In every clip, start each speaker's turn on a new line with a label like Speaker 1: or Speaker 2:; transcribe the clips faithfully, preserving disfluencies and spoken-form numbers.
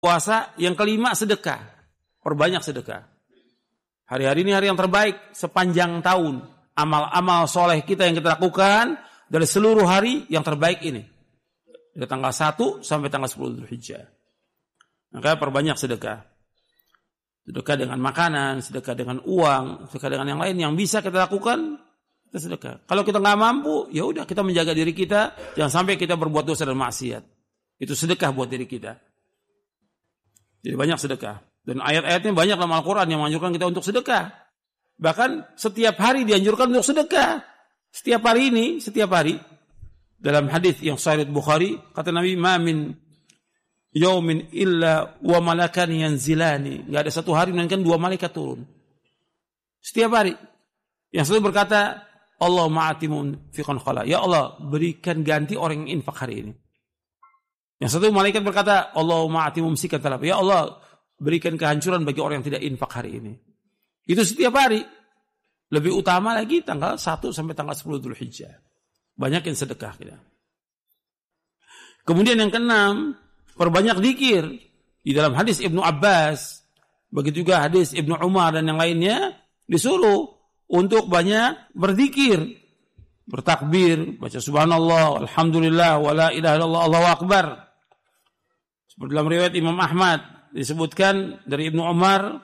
Speaker 1: puasa. Yang kelima, sedekah. Perbanyak sedekah. Hari-hari ini hari yang terbaik sepanjang tahun. Amal-amal soleh kita yang kita lakukan dari seluruh hari yang terbaik ini. Dari tanggal satu sampai tanggal sepuluh Dzulhijjah. Maka perbanyak sedekah. Sedekah dengan makanan, sedekah dengan uang, sedekah dengan yang lain yang bisa kita lakukan, kita sedekah. Kalau kita nggak mampu, ya udah kita menjaga diri kita, jangan sampai kita berbuat dosa dan maksiat. Itu sedekah buat diri kita. Jadi banyak sedekah. Dan ayat-ayatnya banyak dalam Al-Quran yang menganjurkan kita untuk sedekah. Bahkan setiap hari dianjurkan untuk sedekah. Setiap hari ini, setiap hari. Dalam hadis yang Sahih Bukhari, kata Nabi, "Ma min yaumin illa wa malakani yanzilani." Enggak ada satu hari melainkan dua malaikat turun. Setiap hari. Yang satu berkata, "Allah ma'atimun fiqan khala." Ya Allah, berikan ganti orang yang infak hari ini. Yang satu malaikat berkata, "Allah ma'atimum sikat talab." Ya Allah, berikan kehancuran bagi orang yang tidak infak hari ini. Itu setiap hari. Lebih utama lagi tanggal satu sampai tanggal sepuluh Dzulhijjah. Banyak yang sedekah kita. Kemudian yang keenam, perbanyak zikir. Di dalam hadis Ibnu Abbas, begitu juga hadis Ibnu Umar dan yang lainnya, disuruh untuk banyak berzikir, bertakbir, baca subhanallah, alhamdulillah, wala ilaha illallah, Allahu akbar. Seperti dalam riwayat Imam Ahmad disebutkan dari Ibnu Umar,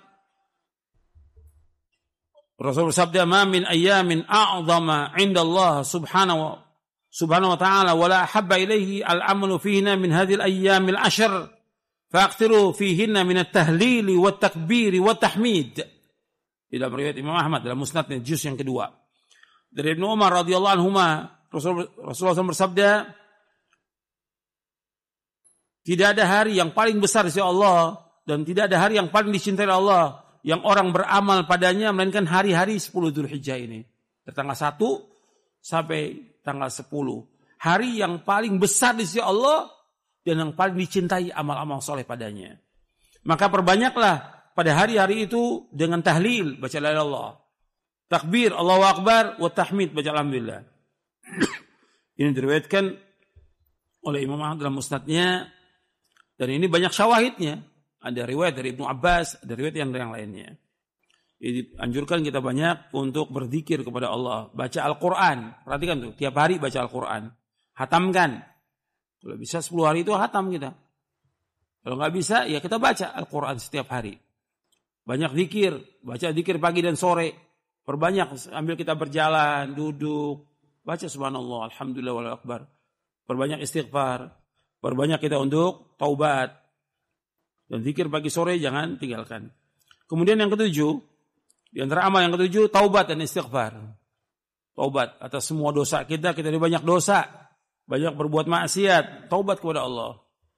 Speaker 1: Rasul bersabda, "Ma min ayyamin a'zama 'inda Allah subhanahu subhanahu wa ta'ala wa la habba ilayhi al-'amalu fihinna min hadhihi al-ayyamil 'ashr fa'aktsiru fihinna min at-tahlil wa at-takbir wa at-tahmid." Di dalam riwayat Imam Ahmad dalam Musnadnya juz yang kedua. Dari Ibnu Umar radhiyallahu anhuma, Rasul Rasulullah bersabda, tidak ada hari yang paling besar di sisi Allah dan tidak ada hari yang paling dicintai Allah yang orang beramal padanya melainkan hari-hari sepuluh Dzulhijjah ini. Dari tanggal satu sampai tanggal sepuluh. Hari yang paling besar di sisi Allah dan yang paling dicintai amal-amal soleh padanya. Maka perbanyaklah pada hari-hari itu dengan tahlil, baca la ilaha illallah. Takbir, Allahu akbar, wa tahmid, baca alhamdulillah. Ini diriwayatkan oleh Imam Ahmad dalam musnadnya. Dan ini banyak syawahidnya. Ada riwayat dari Ibnu Abbas, ada riwayat yang, yang lainnya. Jadi anjurkan kita banyak untuk berzikir kepada Allah. Baca Al-Quran. Perhatikan tuh, tiap hari baca Al-Quran. Hatamkan. Kalau bisa sepuluh hari itu hatam kita. Kalau nggak bisa, ya kita baca Al-Quran setiap hari. Banyak zikir. Baca zikir pagi dan sore. Perbanyak, ambil kita berjalan, duduk. Baca subhanallah, alhamdulillah, wallahu akbar. Perbanyak istighfar. Perbanyak kita untuk taubat. Dan zikir pagi sore jangan tinggalkan. Kemudian yang ketujuh, di antara amal yang ketujuh, taubat dan istighfar. Taubat atas semua dosa kita, kita ada banyak dosa. Banyak berbuat maksiat, taubat kepada Allah.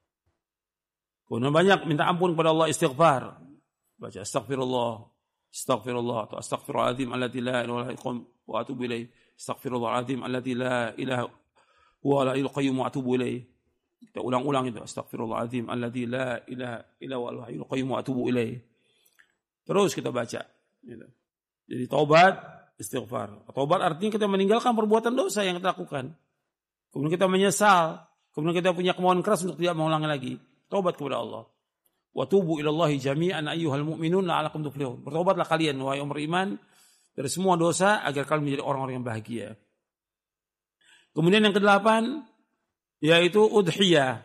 Speaker 1: Kemudian banyak minta ampun kepada Allah, istighfar. Baca astaghfirullah, astaghfirullah, atau astaghfirullahaladzim allati la ilaha illa wa atubu ilaih. Astaghfirullahaladzim allati la ilaha wa la ilaha qayyum wa atubu ilaih. Kita ulang-ulang itu, astaghfirullahaladzim alladzi la ilaha illa huwal hayyul qayyum wa atubu ilaih. Terus kita baca gitu. Jadi taubat, istighfar. Taubat artinya kita meninggalkan perbuatan dosa yang kita lakukan. Kemudian kita menyesal, kemudian kita punya kemauan keras untuk tidak mengulangi lagi. Taubat kepada Allah. Wa tubu ilallahi jami'an ayyuhal mu'minun la'alakum tuflihun. Bertobatlah kalian wahai orang beriman dari semua dosa agar kalian menjadi orang-orang yang bahagia. Kemudian yang kedelapan, yaitu udhiyah.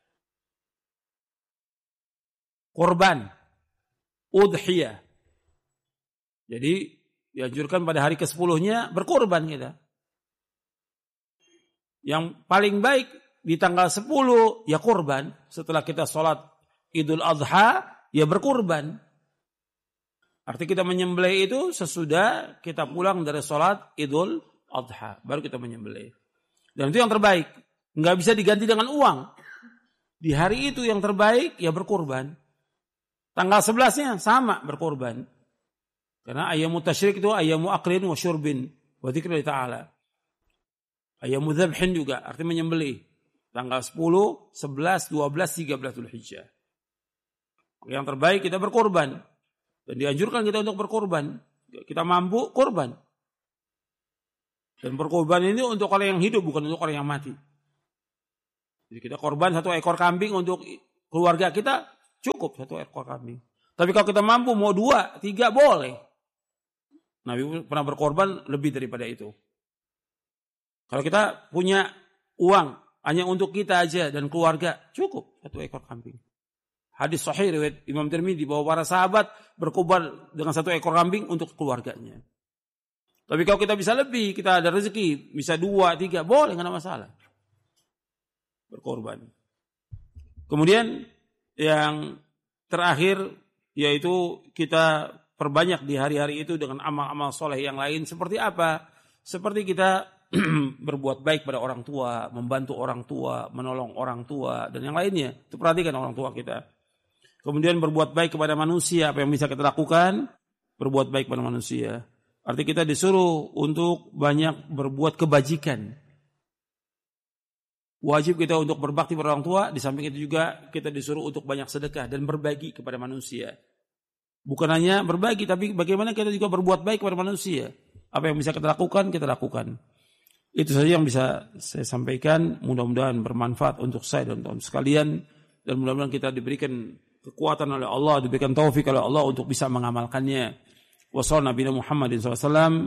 Speaker 1: Korban. Udhiyah. Jadi dianjurkan pada hari kesepuluhnya berkorban kita. Yang paling baik di tanggal sepuluh ya korban. Setelah kita sholat Idul Adha ya berkorban. Arti kita menyembelih itu sesudah kita pulang dari sholat Idul Adha. Baru kita menyembelih. Dan itu yang terbaik. Nggak bisa diganti dengan uang. Di hari itu yang terbaik, ya berkorban. Tanggal sebelasnya sama berkorban. Karena ayyamu tasyrik itu ayyamu aklin wa syurbin. Wa dzikri ta'ala. Ayyamu dzabhin juga, artinya menyembelih. Tanggal sepuluh, sebelas, dua belas, tiga belas Dzulhijjah. Yang terbaik kita berkorban. Dan dianjurkan kita untuk berkorban. Kita mampu, korban. Dan berkorban ini untuk orang yang hidup, bukan untuk orang yang mati. Jadi kita korban satu ekor kambing untuk keluarga kita, cukup satu ekor kambing. Tapi kalau kita mampu mau dua, tiga boleh. Nabi pernah berkorban lebih daripada itu. Kalau kita punya uang hanya untuk kita aja dan keluarga, cukup satu ekor kambing. Hadis sahih riwayat Imam Tirmidzi bahwa para sahabat berkorban dengan satu ekor kambing untuk keluarganya. Tapi kalau kita bisa lebih, kita ada rezeki, bisa dua, tiga, boleh, nggak ada masalah. Berkorban. Kemudian yang terakhir yaitu kita perbanyak di hari-hari itu dengan amal-amal soleh yang lain. Seperti apa? Seperti kita berbuat baik pada orang tua, membantu orang tua, menolong orang tua, dan yang lainnya. Itu perhatikan orang tua kita. Kemudian berbuat baik kepada manusia. Apa yang bisa kita lakukan? Berbuat baik kepada manusia. Artinya kita disuruh untuk banyak berbuat kebajikan. Wajib kita untuk berbakti pada orang tua. Di samping itu juga kita disuruh untuk banyak sedekah dan berbagi kepada manusia. Bukan hanya berbagi, tapi bagaimana kita juga berbuat baik kepada manusia. Apa yang bisa kita lakukan, kita lakukan. Itu saja yang bisa saya sampaikan. Mudah-mudahan bermanfaat untuk saya dan teman sekalian. Dan mudah-mudahan kita diberikan kekuatan oleh Allah, diberikan taufik oleh Allah untuk bisa mengamalkannya. Wassallallahu Nabi Muhammadin shallallahu alaihi wasallam.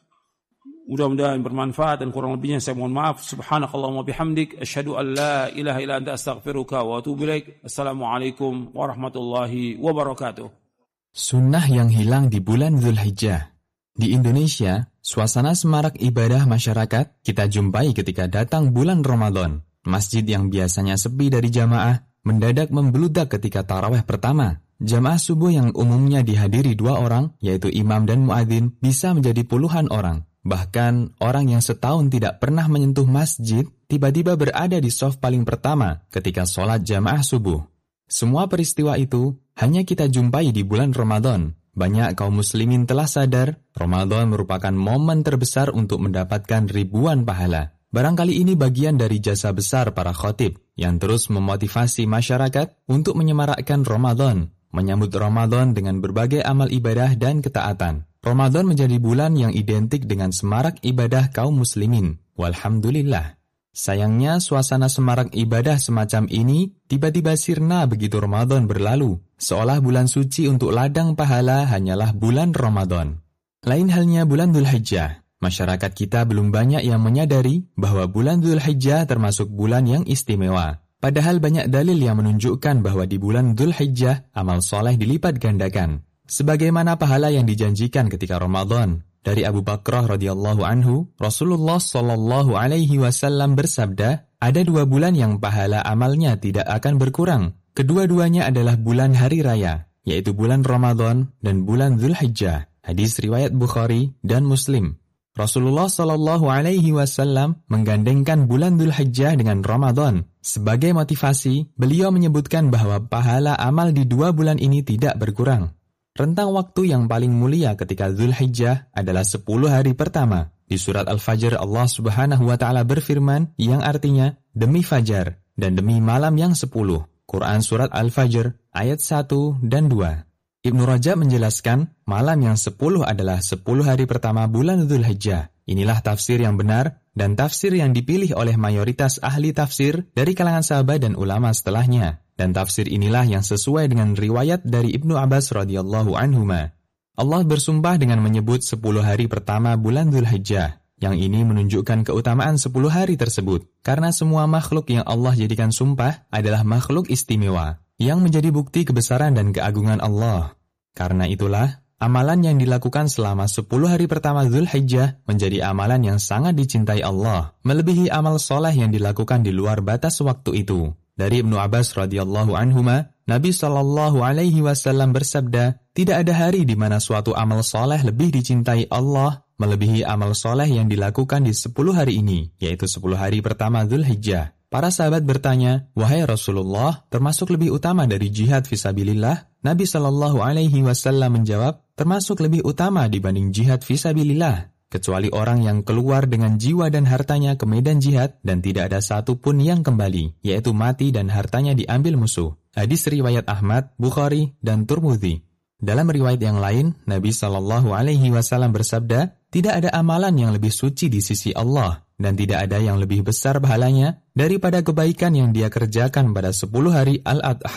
Speaker 1: Mudah-mudahan bermanfaat dan kurang lebihnya saya mohon maaf. Subhanakallahumma bihamdik asyhadu an la ilaha illa anta astaghfiruka wa atubu ilaik. Assalamualaikum warahmatullahi wabarakatuh.
Speaker 2: Sunnah yang hilang di bulan Dzulhijjah. Di Indonesia, suasana semarak ibadah masyarakat kita jumpai ketika datang bulan Ramadan. Masjid yang biasanya sepi dari jamaah mendadak membludak ketika tarawih pertama. Jamaah subuh yang umumnya dihadiri dua orang, yaitu imam dan muadzin, bisa menjadi puluhan orang. Bahkan orang yang setahun tidak pernah menyentuh masjid tiba-tiba berada di shaf paling pertama ketika sholat jamaah subuh. Semua peristiwa itu hanya kita jumpai di bulan Ramadan. Banyak kaum muslimin telah sadar Ramadan merupakan momen terbesar untuk mendapatkan ribuan pahala. Barangkali ini bagian dari jasa besar para khatib yang terus memotivasi masyarakat untuk menyemarakkan Ramadan, menyambut Ramadan dengan berbagai amal ibadah dan ketaatan. Ramadan menjadi bulan yang identik dengan semarak ibadah kaum muslimin. Walhamdulillah. Sayangnya suasana semarak ibadah semacam ini tiba-tiba sirna begitu Ramadan berlalu. Seolah bulan suci untuk ladang pahala hanyalah bulan Ramadan. Lain halnya bulan Dzulhijjah. Masyarakat kita belum banyak yang menyadari bahwa bulan Dzulhijjah termasuk bulan yang istimewa. Padahal banyak dalil yang menunjukkan bahwa di bulan Dzulhijjah amal soleh dilipat gandakan. Sebagaimana pahala yang dijanjikan ketika Ramadan. Dari Abu Bakrah radhiyallahu anhu, Rasulullah shallallahu alaihi wasallam bersabda, ada dua bulan yang pahala amalnya tidak akan berkurang. Kedua-duanya adalah bulan hari raya, yaitu bulan Ramadan dan bulan Dzulhijjah. Hadis riwayat Bukhari dan Muslim. Rasulullah shallallahu alaihi wasallam menggandengkan bulan Dzulhijjah dengan Ramadan. Sebagai motivasi, beliau menyebutkan bahwa pahala amal di dua bulan ini tidak berkurang. Rentang waktu yang paling mulia ketika Dzulhijjah adalah sepuluh hari pertama. Di surat Al-Fajr Allah subhanahu wa ta'ala berfirman yang artinya demi fajar dan demi malam yang sepuluh. Quran surat Al-Fajr ayat satu dan dua. Ibnu Rajab menjelaskan malam yang sepuluh adalah sepuluh hari pertama bulan Dzulhijjah. Inilah tafsir yang benar dan tafsir yang dipilih oleh mayoritas ahli tafsir dari kalangan sahabat dan ulama setelahnya. Dan tafsir inilah yang sesuai dengan riwayat dari Ibnu Abbas radhiyallahu anhuma. Allah bersumpah dengan menyebut sepuluh hari pertama bulan Dzulhijjah. Yang ini menunjukkan keutamaan sepuluh hari tersebut. Karena semua makhluk yang Allah jadikan sumpah adalah makhluk istimewa. Yang menjadi bukti kebesaran dan keagungan Allah. Karena itulah, amalan yang dilakukan selama sepuluh hari pertama Dzulhijjah menjadi amalan yang sangat dicintai Allah. Melebihi amal soleh yang dilakukan di luar batas waktu itu. Dari Ibnu Abbas radhiyallahu anhuma, Nabi shallallahu alaihi wasallam bersabda, tidak ada hari di mana suatu amal soleh lebih dicintai Allah melebihi amal soleh yang dilakukan di sepuluh hari ini, yaitu sepuluh hari pertama Dzulhijjah. Para sahabat bertanya, wahai Rasulullah, termasuk lebih utama dari jihad fisabilillah? Nabi shallallahu alaihi wasallam menjawab, termasuk lebih utama dibanding jihad fisabilillah. Kecuali orang yang keluar dengan jiwa dan hartanya ke medan jihad dan tidak ada satupun yang kembali, yaitu mati dan hartanya diambil musuh. Hadis riwayat Ahmad, Bukhari, dan Tirmidzi. Dalam riwayat yang lain, Nabi shallallahu alaihi wasallam bersabda, tidak ada amalan yang lebih suci di sisi Allah, dan tidak ada yang lebih besar pahalanya daripada kebaikan yang dia kerjakan pada sepuluh hari Al-Adha.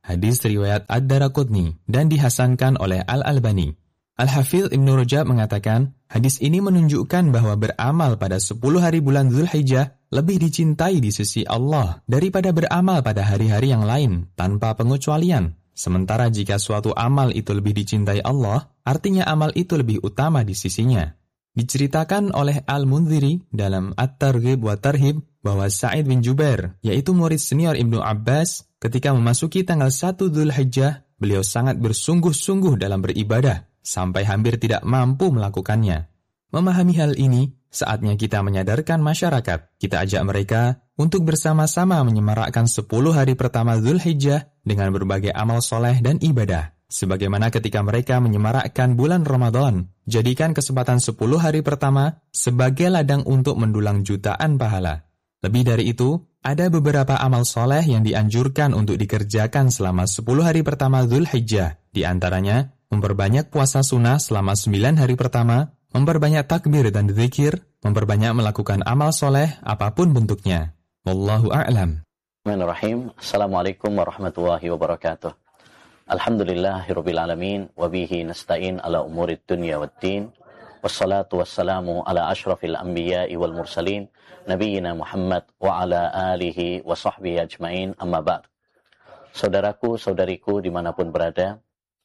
Speaker 2: hadis riwayat Ad-Daraqutni dan dihasankan oleh Al-Albani. Al-Hafidz Ibnu Rajab mengatakan, hadis ini menunjukkan bahwa beramal pada sepuluh hari bulan Dzulhijjah lebih dicintai di sisi Allah daripada beramal pada hari-hari yang lain tanpa pengecualian. Sementara jika suatu amal itu lebih dicintai Allah, artinya amal itu lebih utama di sisinya. Diceritakan oleh Al-Mundhiri dalam At-Targhib wa Tarhib bahwa Sa'id bin Jubair, yaitu murid senior Ibnu Abbas, ketika memasuki tanggal satu Dzulhijjah, beliau sangat bersungguh-sungguh dalam beribadah, sampai hampir tidak mampu melakukannya. Memahami hal ini, saatnya kita menyadarkan masyarakat. Kita ajak mereka untuk bersama-sama menyemarakkan sepuluh hari pertama Dzulhijjah dengan berbagai amal soleh dan ibadah. Sebagaimana ketika mereka menyemarakkan bulan Ramadan, jadikan kesempatan sepuluh hari pertama sebagai ladang untuk mendulang jutaan pahala. Lebih dari itu, ada beberapa amal soleh yang dianjurkan untuk dikerjakan selama sepuluh hari pertama Dzulhijjah. Di antaranya, memperbanyak puasa sunnah selama sembilan hari pertama, memperbanyak takbir dan zikir, memperbanyak melakukan amal soleh apapun bentuknya. Wallahu a'lam.
Speaker 3: Bismillahirrahmanirrahim. Assalamualaikum warahmatullahi wabarakatuh. Alhamdulillahirabbil alamin wa bihi nasta'in ala umurid dunya waddin. Wassalatu wassalamu ala asyrafil anbiya'i wal mursalin nabiyyina Muhammad wa ala alihi wa sahbihi ajmain, amma ba'd. Saudaraku, saudariku dimanapun berada,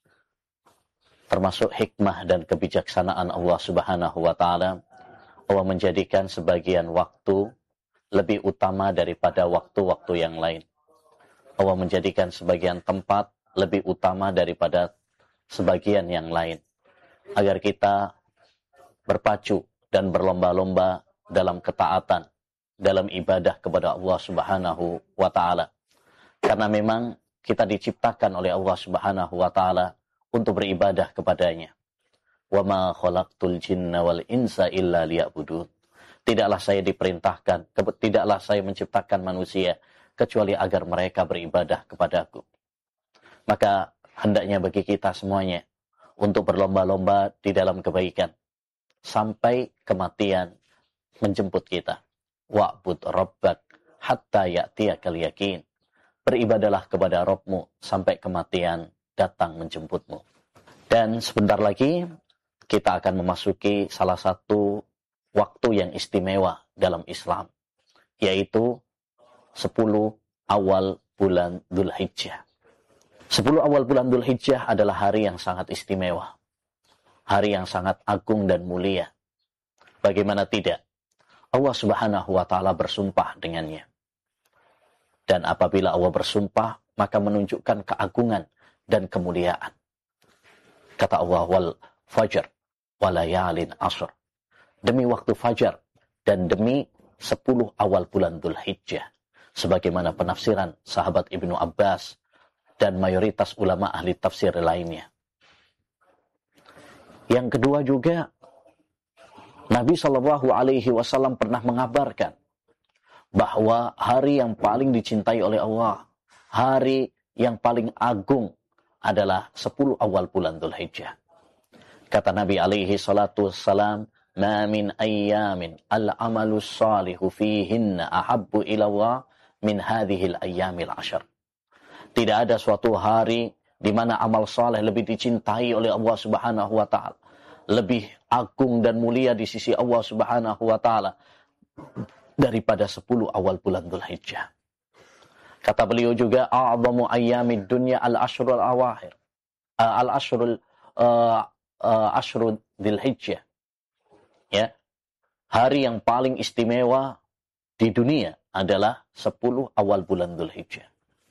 Speaker 3: termasuk hikmah dan kebijaksanaan Allah Subhanahu wa ta'ala, Allah menjadikan sebagian waktu lebih utama daripada waktu-waktu yang lain. Allah menjadikan sebagian tempat lebih utama daripada sebagian yang lain, agar kita berpacu dan berlomba-lomba dalam ketaatan, dalam ibadah kepada Allah Subhanahu wa ta'ala. Karena memang kita diciptakan oleh Allah Subhanahu wa ta'ala untuk beribadah kepadanya. Wa ma khalaqtul jinna wal insa illa liya'budun. Tidaklah saya diperintahkan, tidaklah saya menciptakan manusia kecuali agar mereka beribadah kepadaku. Maka hendaknya bagi kita semuanya untuk berlomba-lomba di dalam kebaikan sampai kematian menjemput kita. Wa'bud rabbak hatta ya'tiyakal yakin. Beribadalah kepada Rabbmu sampai kematian datang menjemputmu. Dan sebentar lagi kita akan memasuki salah satu waktu yang istimewa dalam Islam, yaitu sepuluh awal bulan Dzulhijjah. sepuluh awal bulan Dzulhijjah adalah hari yang sangat istimewa, hari yang sangat agung dan mulia. Bagaimana tidak? Allah Subhanahu wa ta'ala bersumpah dengannya. Dan apabila Allah bersumpah, maka menunjukkan keagungan dan kemuliaan. Kata Allah, wal fajr walayalin ashr. Demi waktu fajar dan demi sepuluh awal bulan Dzulhijjah. Sebagaimana penafsiran sahabat Ibnu Abbas dan mayoritas ulama ahli tafsir lainnya. Yang kedua juga, Nabi shallallahu alaihi wasallam pernah mengabarkan bahwa hari yang paling dicintai oleh Allah, hari yang paling agung adalah sepuluh awal bulan Dzulhijjah. Kata Nabi alaihi salatu wassalam, "Ma min ayyamin al-amalu salihu fihinna ahabbu ila Allah min hadhil ayyamil ashar." Tidak ada suatu hari di mana amal saleh lebih dicintai oleh Allah Subhanahu wa ta'ala, lebih agung dan mulia di sisi Allah Subhanahu wa ta'ala daripada sepuluh awal bulan Dzulhijjah. Kata beliau juga, a'zamu ayyamid dunya al-ashrul awahir. Uh, al-ashrul uh, uh, ashrul Dzulhijjah. Ya. Hari yang paling istimewa di dunia adalah sepuluh awal bulan Dzulhijjah.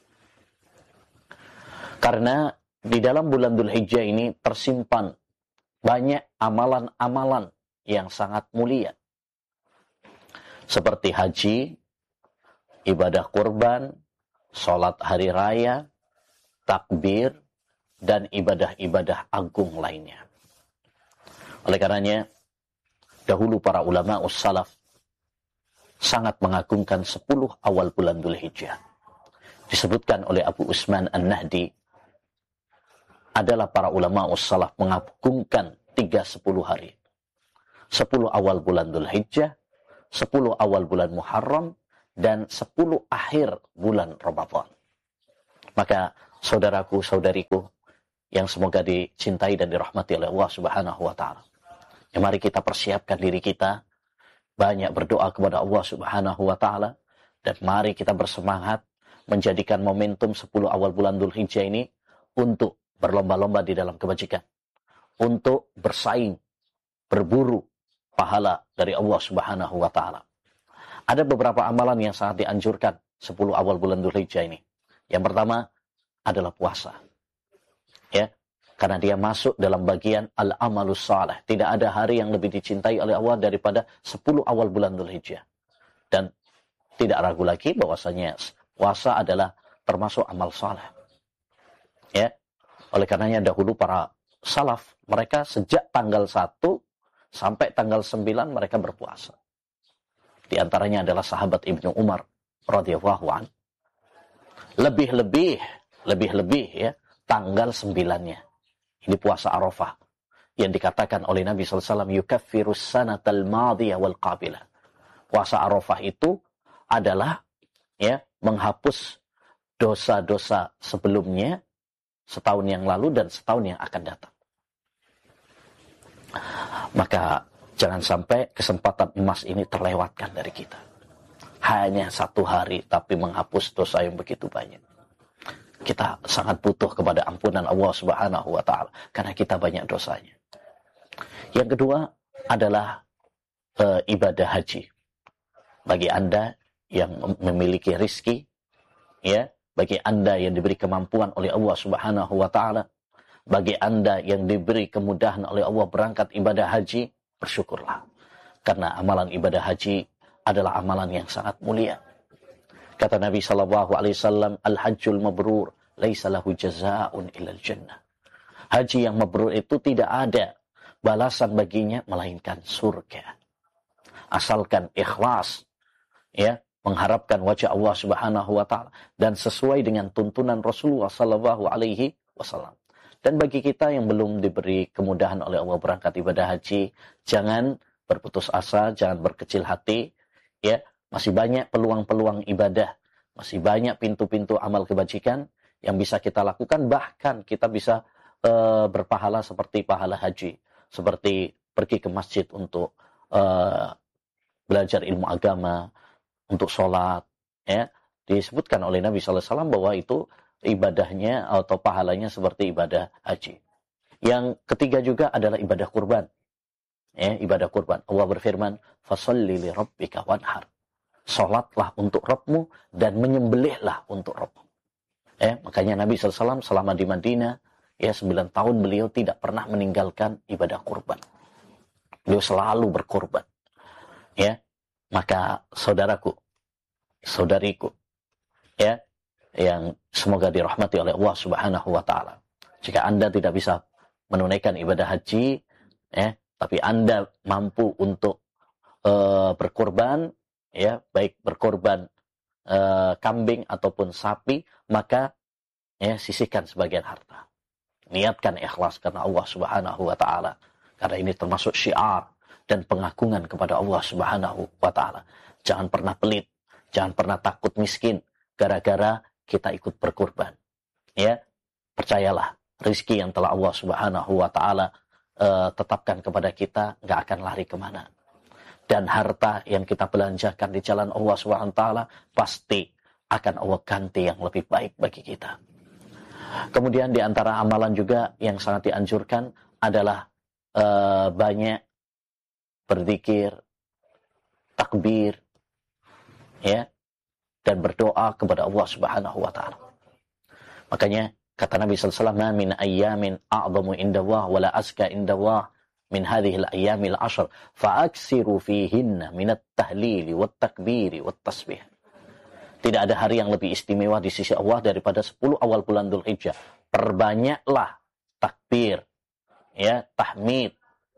Speaker 3: Karena di dalam bulan Dzulhijjah ini tersimpan banyak amalan-amalan yang sangat mulia. Seperti haji, ibadah kurban, sholat hari raya, takbir, dan ibadah-ibadah agung lainnya. Oleh karenanya, dahulu para ulama us-salaf sangat mengagungkan sepuluh awal bulan Dzulhijjah. Disebutkan oleh Abu Usman An-Nahdi, adalah para ulama us-salaf mengagungkan tiga sepuluh hari. Sepuluh awal bulan Dzulhijjah, sepuluh awal bulan Muharram, dan sepuluh akhir bulan Ramadan. Maka saudaraku, saudariku, yang semoga dicintai dan dirahmati oleh Allah Subhanahu wa Ta'ala. Ya, mari kita persiapkan diri kita, banyak berdoa kepada Allah Subhanahu wa Ta'ala, dan mari kita bersemangat menjadikan momentum sepuluh awal bulan Dzulhijjah ini untuk berlomba-lomba di dalam kebajikan, untuk bersaing, berburu pahala dari Allah Subhanahu wa Ta'ala. Ada beberapa amalan yang sangat dianjurkan sepuluh awal bulan Dzulhijjah ini. Yang pertama adalah puasa. Ya, karena dia masuk dalam bagian al-amalus salih. Tidak ada hari yang lebih dicintai oleh Allah daripada sepuluh awal bulan Dzulhijjah. Dan tidak ragu lagi bahwasanya puasa adalah termasuk amal saleh. Ya. Oleh karenanya dahulu para salaf, mereka sejak tanggal satu sampai tanggal sembilan mereka berpuasa. Di antaranya adalah sahabat Ibnu Umar radhiyallahu an. Lebih-lebih, lebih-lebih ya, tanggal sembilannya. Ini puasa Arafah yang dikatakan oleh Nabi sallallahu alaihi wasallam yukaffirus sanatal madiyah wal qabilah. Puasa Arafah itu adalah ya menghapus dosa-dosa sebelumnya setahun yang lalu dan setahun yang akan datang. Maka jangan sampai kesempatan emas ini terlewatkan dari kita. Hanya satu hari tapi menghapus dosa yang begitu banyak. Kita sangat butuh kepada ampunan Allah Subhanahu wa Ta'ala karena kita banyak dosanya. Yang kedua adalah e, ibadah haji. Bagi Anda yang memiliki rizki, ya, bagi Anda yang diberi kemampuan oleh Allah Subhanahu wa Ta'ala, bagi Anda yang diberi kemudahan oleh Allah berangkat ibadah haji, bersyukurlah. Karena amalan ibadah haji adalah amalan yang sangat mulia. Kata Nabi sallallahu alaihi wasallam, "Al-hajjul mabrur laisa lahu jazaa'un illal jannah." Haji yang mabrur itu tidak ada balasan baginya melainkan surga. Asalkan ikhlas, ya, mengharapkan wajah Allah Subhanahu wa Ta'ala dan sesuai dengan tuntunan Rasulullah sallallahu alaihi wasallam. Dan bagi kita yang belum diberi kemudahan oleh Allah berangkat ibadah haji, jangan berputus asa, jangan berkecil hati, ya. Masih banyak peluang-peluang ibadah, masih banyak pintu-pintu amal kebajikan yang bisa kita lakukan, bahkan kita bisa e, berpahala seperti pahala haji, seperti pergi ke masjid untuk e, belajar ilmu agama, untuk sholat, ya. Disebutkan oleh Nabi sallallahu alaihi wasallam bahwa itu ibadahnya atau pahalanya seperti ibadah haji. Yang ketiga juga adalah ibadah kurban. Ya, ibadah kurban. Allah berfirman, "Fasholli li rabbika wanhar." Salatlah untuk Rabbmu dan menyembelihlah untuk Rabbmu. Eh, makanya Nabi sallallahu alaihi wasallam selama di Madinah, ya sembilan tahun beliau tidak pernah meninggalkan ibadah kurban. Beliau selalu berkurban. Ya, maka saudaraku, saudariku, ya, yang semoga dirahmati oleh Allah Subhanahu wa Ta'ala. Jika Anda tidak bisa menunaikan ibadah haji, ya, tapi Anda mampu untuk uh, berkurban, ya, baik berkorban e, kambing ataupun sapi, maka ya sisihkan sebagian harta. Niatkan ikhlas karena Allah Subhanahu wa Ta'ala. Karena ini termasuk syiar dan pengagungan kepada Allah Subhanahu wa Ta'ala. Jangan pernah pelit, jangan pernah takut miskin gara-gara kita ikut berkorban. Ya, percayalah, rezeki yang telah Allah Subhanahu wa Ta'ala e, tetapkan kepada kita enggak akan lari kemana. Dan harta yang kita belanjakan di jalan Allah subhanahu wa taala pasti akan Allah ganti yang lebih baik bagi kita. Kemudian di antara amalan juga yang sangat dianjurkan adalah uh, banyak berzikir, takbir, ya, dan berdoa kepada Allah Subhanahu wa Ta'ala. Makanya kata Nabi sallallahu alaihi wasallam, "Min ayyamin a'zamu indallah wa la azka indallah min hadhil ayyamil ashr fa'aksiru fihinna minat tahlili wat takbiri wat tasbih." Tidak ada hari yang lebih istimewa di sisi Allah daripada sepuluh awal bulan Dzulhijjah. Perbanyaklah takbir, ya, tahmid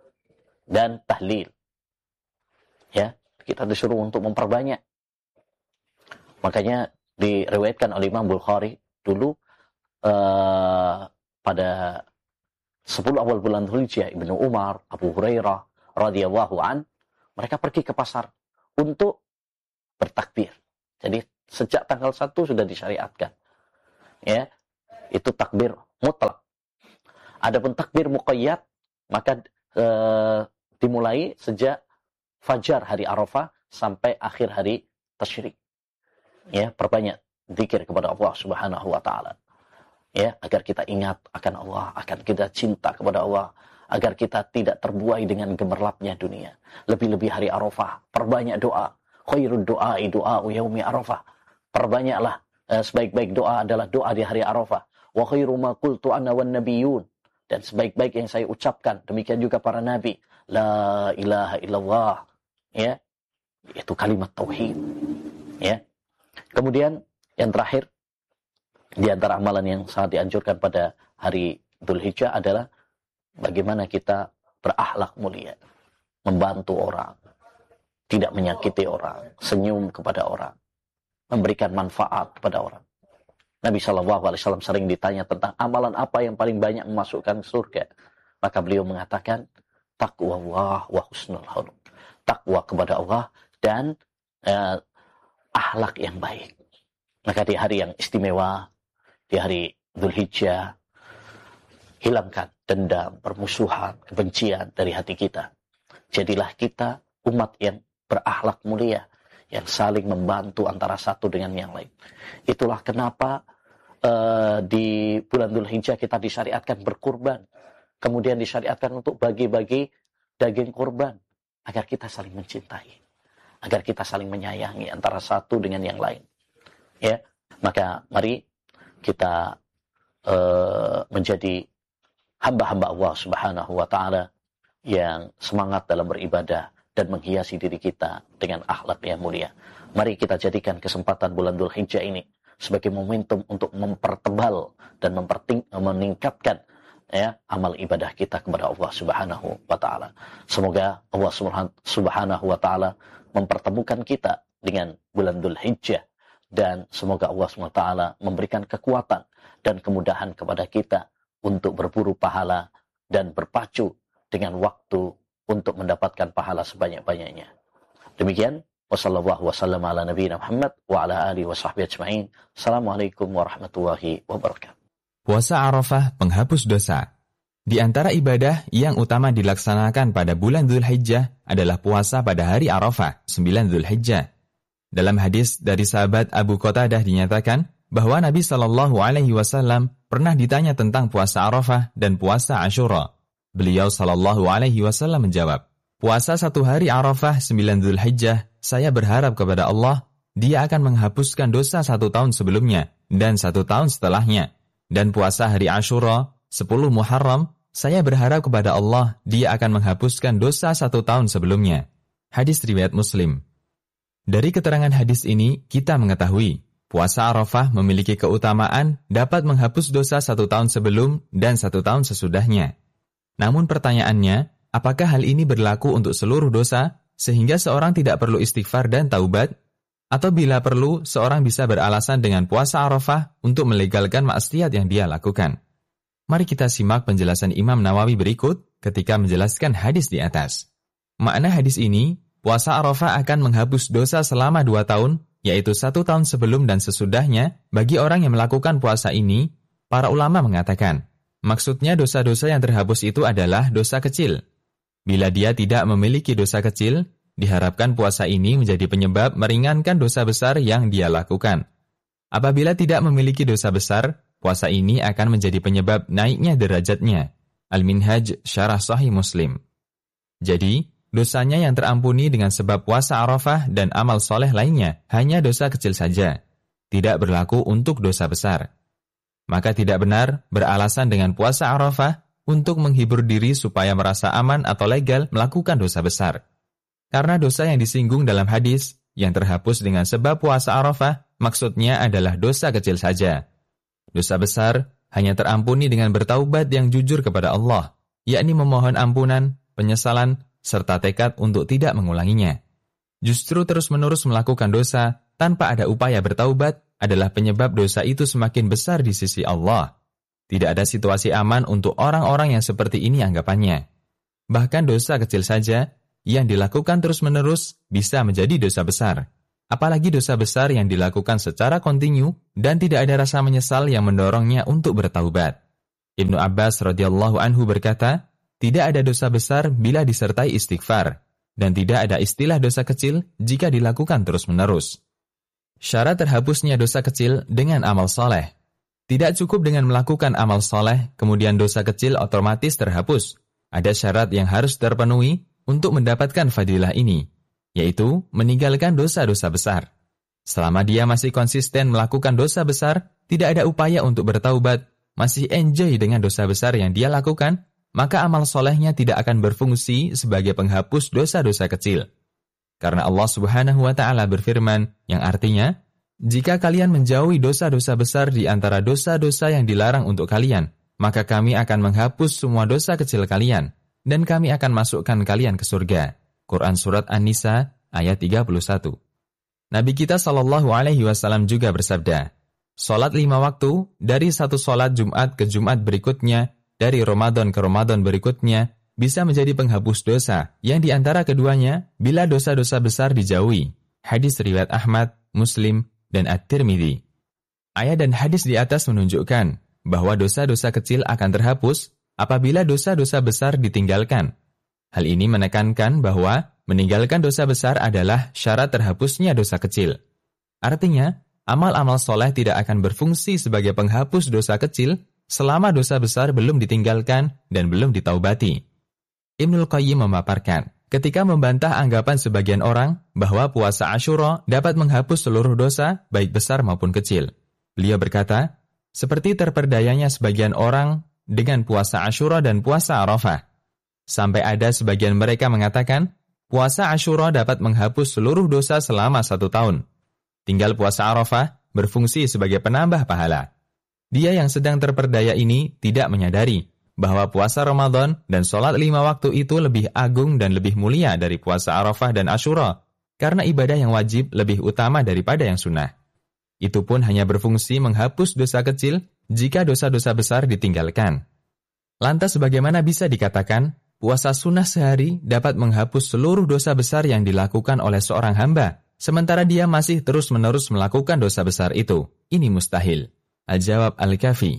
Speaker 3: dan tahlil. Ya, kita disuruh untuk memperbanyak. Makanya diriwayatkan oleh Imam Bukhari dulu uh, pada sepuluh awal bulan Dzulhijjah, Ibnu Umar, Abu Hurairah radhiyallahu an, mereka pergi ke pasar untuk bertakbir. Jadi sejak tanggal satu sudah disyariatkan. Ya. Itu takbir mutlak. Adapun takbir muqayyad, maka e, dimulai sejak fajar hari Arafah sampai akhir hari tasyrik. Ya, perbanyak zikir kepada Allah Subhanahu wa taala. Ya, agar kita ingat akan Allah, agar kita cinta kepada Allah, agar kita tidak terbuai dengan gemerlapnya dunia. Lebih-lebih hari Arafah, perbanyak doa. Khairud du'ai du'a'u yaumi Arafah. Perbanyaklah, eh, sebaik-baik doa adalah doa di hari Arafah. Wa khairu ma qultu ana wan nabiyyun. Dan sebaik-baik yang saya ucapkan, demikian juga para nabi. La ilaha illallah. Ya, itu kalimat tauhid. Ya. Kemudian yang terakhir, di antara amalan yang sangat dianjurkan pada hari Dzulhijjah adalah bagaimana kita berakhlak mulia, membantu orang, tidak menyakiti orang, senyum kepada orang, memberikan manfaat kepada orang. Nabi shallallahu alaihi wasallam sering ditanya tentang amalan apa yang paling banyak memasukkan surga. Maka beliau mengatakan, taqwa Allah wa husnul khuluq. Takwa kepada Allah dan eh, akhlak yang baik. Maka di hari yang istimewa, di hari Dzulhijjah, hilangkan dendam, permusuhan, kebencian dari hati kita. Jadilah kita umat yang berakhlak mulia, yang saling membantu antara satu dengan yang lain. Itulah kenapa uh, di bulan Dzulhijjah kita disyariatkan berkurban. Kemudian disyariatkan untuk bagi-bagi daging kurban. Agar kita saling mencintai. Agar kita saling menyayangi antara satu dengan yang lain. Ya, maka mari kita uh, menjadi hamba-hamba Allah Subhanahu wa taala yang semangat dalam beribadah dan menghiasi diri kita dengan akhlak yang mulia. Mari kita jadikan kesempatan bulan Dzulhijjah ini sebagai momentum untuk mempertebal dan memperting- meningkatkan ya amal ibadah kita kepada Allah Subhanahu wa taala. Semoga Allah Subhanahu wa taala mempertemukan kita dengan bulan Dzulhijjah, dan semoga Allah Subhanahu wa taala memberikan kekuatan dan kemudahan kepada kita untuk berburu pahala dan berpacu dengan waktu untuk mendapatkan pahala sebanyak-banyaknya. Demikian, wassallallahu wasallam ala nabiyina Muhammad wa ala alihi washabbihi ajma'in. Assalamualaikum warahmatullahi wabarakatuh.
Speaker 2: Puasa Arafah penghapus dosa. Di antara ibadah yang utama dilaksanakan pada bulan Dzulhijjah adalah puasa pada hari Arafah, sembilan Dzulhijjah. Dalam hadis dari sahabat Abu Qatadah dinyatakan bahwa Nabi shallallahu alaihi wasallam pernah ditanya tentang puasa Arafah dan puasa Asyura. Beliau shallallahu alaihi wasallam menjawab, puasa satu hari Arafah sembilan Dzulhijjah, saya berharap kepada Allah, Dia akan menghapuskan dosa satu tahun sebelumnya dan satu tahun setelahnya. Dan puasa hari Asyura, sepuluh Muharram, saya berharap kepada Allah, Dia akan menghapuskan dosa satu tahun sebelumnya. Hadis riwayat Muslim. Dari keterangan hadis ini, kita mengetahui, puasa Arafah memiliki keutamaan dapat menghapus dosa satu tahun sebelum dan satu tahun sesudahnya. Namun pertanyaannya, apakah hal ini berlaku untuk seluruh dosa, sehingga seorang tidak perlu istighfar dan taubat? Atau bila perlu, seorang bisa beralasan dengan puasa Arafah untuk melegalkan maksiat yang dia lakukan? Mari kita simak penjelasan Imam Nawawi berikut ketika menjelaskan hadis di atas. Makna hadis ini, puasa Arafah akan menghapus dosa selama dua tahun, yaitu satu tahun sebelum dan sesudahnya. Bagi orang yang melakukan puasa ini, para ulama mengatakan, maksudnya dosa-dosa yang terhapus itu adalah dosa kecil. Bila dia tidak memiliki dosa kecil, diharapkan puasa ini menjadi penyebab meringankan dosa besar yang dia lakukan. Apabila tidak memiliki dosa besar, puasa ini akan menjadi penyebab naiknya derajatnya. Al-Minhaj Syarah Sahih Muslim. Jadi, dosanya yang terampuni dengan sebab puasa Arafah dan amal soleh lainnya hanya dosa kecil saja. Tidak berlaku untuk dosa besar. Maka tidak benar beralasan dengan puasa Arafah untuk menghibur diri supaya merasa aman atau legal melakukan dosa besar. Karena dosa yang disinggung dalam hadis, yang terhapus dengan sebab puasa Arafah, maksudnya adalah dosa kecil saja. Dosa besar hanya terampuni dengan bertaubat yang jujur kepada Allah, yakni memohon ampunan, penyesalan, serta tekad untuk tidak mengulanginya. Justru terus-menerus melakukan dosa tanpa ada upaya bertaubat adalah penyebab dosa itu semakin besar di sisi Allah. Tidak ada situasi aman untuk orang-orang yang seperti ini anggapannya. Bahkan dosa kecil saja yang dilakukan terus-menerus bisa menjadi dosa besar. apalagi dosa besar yang dilakukan secara kontinu dan tidak ada rasa menyesal yang mendorongnya untuk bertaubat. Ibnu Abbas radhiyallahu anhu berkata, tidak ada dosa besar bila disertai istighfar, dan tidak ada istilah dosa kecil jika dilakukan terus-menerus. Syarat terhapusnya dosa kecil dengan amal soleh. Tidak cukup dengan melakukan amal soleh, kemudian dosa kecil otomatis terhapus. Ada syarat yang harus terpenuhi untuk mendapatkan fadilah ini, yaitu meninggalkan dosa-dosa besar. Selama dia masih konsisten melakukan dosa besar, tidak ada upaya untuk bertaubat, masih enjoy dengan dosa besar yang dia lakukan, maka amal solehnya tidak akan berfungsi sebagai penghapus dosa-dosa kecil. Karena Allah Subhanahu wa Ta'ala berfirman, yang artinya, jika kalian menjauhi dosa-dosa besar di antara dosa-dosa yang dilarang untuk kalian, maka kami akan menghapus semua dosa kecil kalian, dan kami akan masukkan kalian ke surga. Quran Surat An-Nisa ayat tiga puluh satu. Nabi kita Shallallahu Alaihi Wasallam juga bersabda, Salat lima waktu dari satu salat Jumat ke Jumat berikutnya, dari Ramadan ke Ramadan berikutnya, bisa menjadi penghapus dosa, yang di antara keduanya, bila dosa-dosa besar dijauhi. Hadis riwayat Ahmad, Muslim, dan At-Tirmidzi. Ayat dan hadis di atas menunjukkan bahwa dosa-dosa kecil akan terhapus apabila dosa-dosa besar ditinggalkan. Hal ini menekankan bahwa meninggalkan dosa besar adalah syarat terhapusnya dosa kecil. Artinya, amal-amal soleh tidak akan berfungsi sebagai penghapus dosa kecil selama dosa besar belum ditinggalkan dan belum ditaubati. Ibnul Qayyim memaparkan, ketika membantah anggapan sebagian orang bahwa puasa Asyura dapat menghapus seluruh dosa, baik besar maupun kecil. Beliau berkata, seperti terperdayanya sebagian orang dengan puasa Asyura dan puasa Arafah. Sampai ada sebagian mereka mengatakan, puasa Asyura dapat menghapus seluruh dosa selama satu tahun. Tinggal puasa Arafah berfungsi sebagai penambah pahala. Dia yang sedang terperdaya ini tidak menyadari bahwa puasa Ramadan dan sholat lima waktu itu lebih agung dan lebih mulia dari puasa Arafah dan Asyura, karena ibadah yang wajib lebih utama daripada yang sunnah. Itu pun hanya berfungsi menghapus dosa kecil jika dosa-dosa besar ditinggalkan. Lantas bagaimana bisa dikatakan puasa sunnah sehari dapat menghapus seluruh dosa besar yang dilakukan oleh seorang hamba, sementara dia masih terus-menerus melakukan dosa besar itu? Ini mustahil. Al-Jawab Al-Kafi.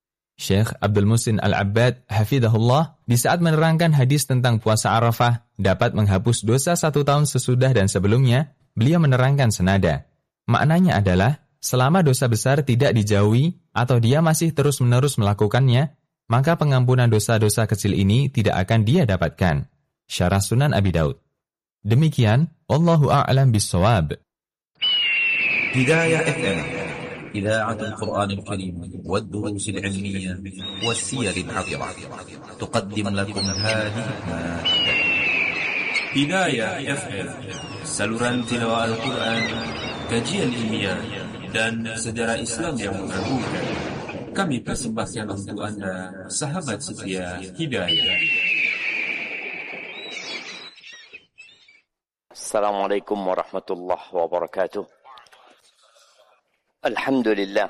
Speaker 2: Syekh Abdul Muhsin Al-Abbad hafidhahullah di saat menerangkan hadis tentang puasa Arafah dapat menghapus dosa satu tahun sesudah dan sebelumnya, beliau menerangkan senada. Maknanya adalah, selama dosa besar tidak dijauhi atau dia masih terus-menerus melakukannya, maka pengampunan dosa-dosa kecil ini tidak akan dia dapatkan. Syarah Sunan Abi Daud. Demikian, Wallahu a'lam bis-shawab.
Speaker 4: Hidayah F M, إذاعة القرآن الكريم والدروس العلمية والسير العطرة تقدم لكم هذه المادة.
Speaker 5: Hidayah F M, saluran tilawah Al-Quran, kajian ilmiah, dan sejarah Islam yang mengagumkan. Kami persembahkan untuk Anda, sahabat setia Hidayah.
Speaker 6: Assalamualaikum warahmatullahi wabarakatuh. Alhamdulillah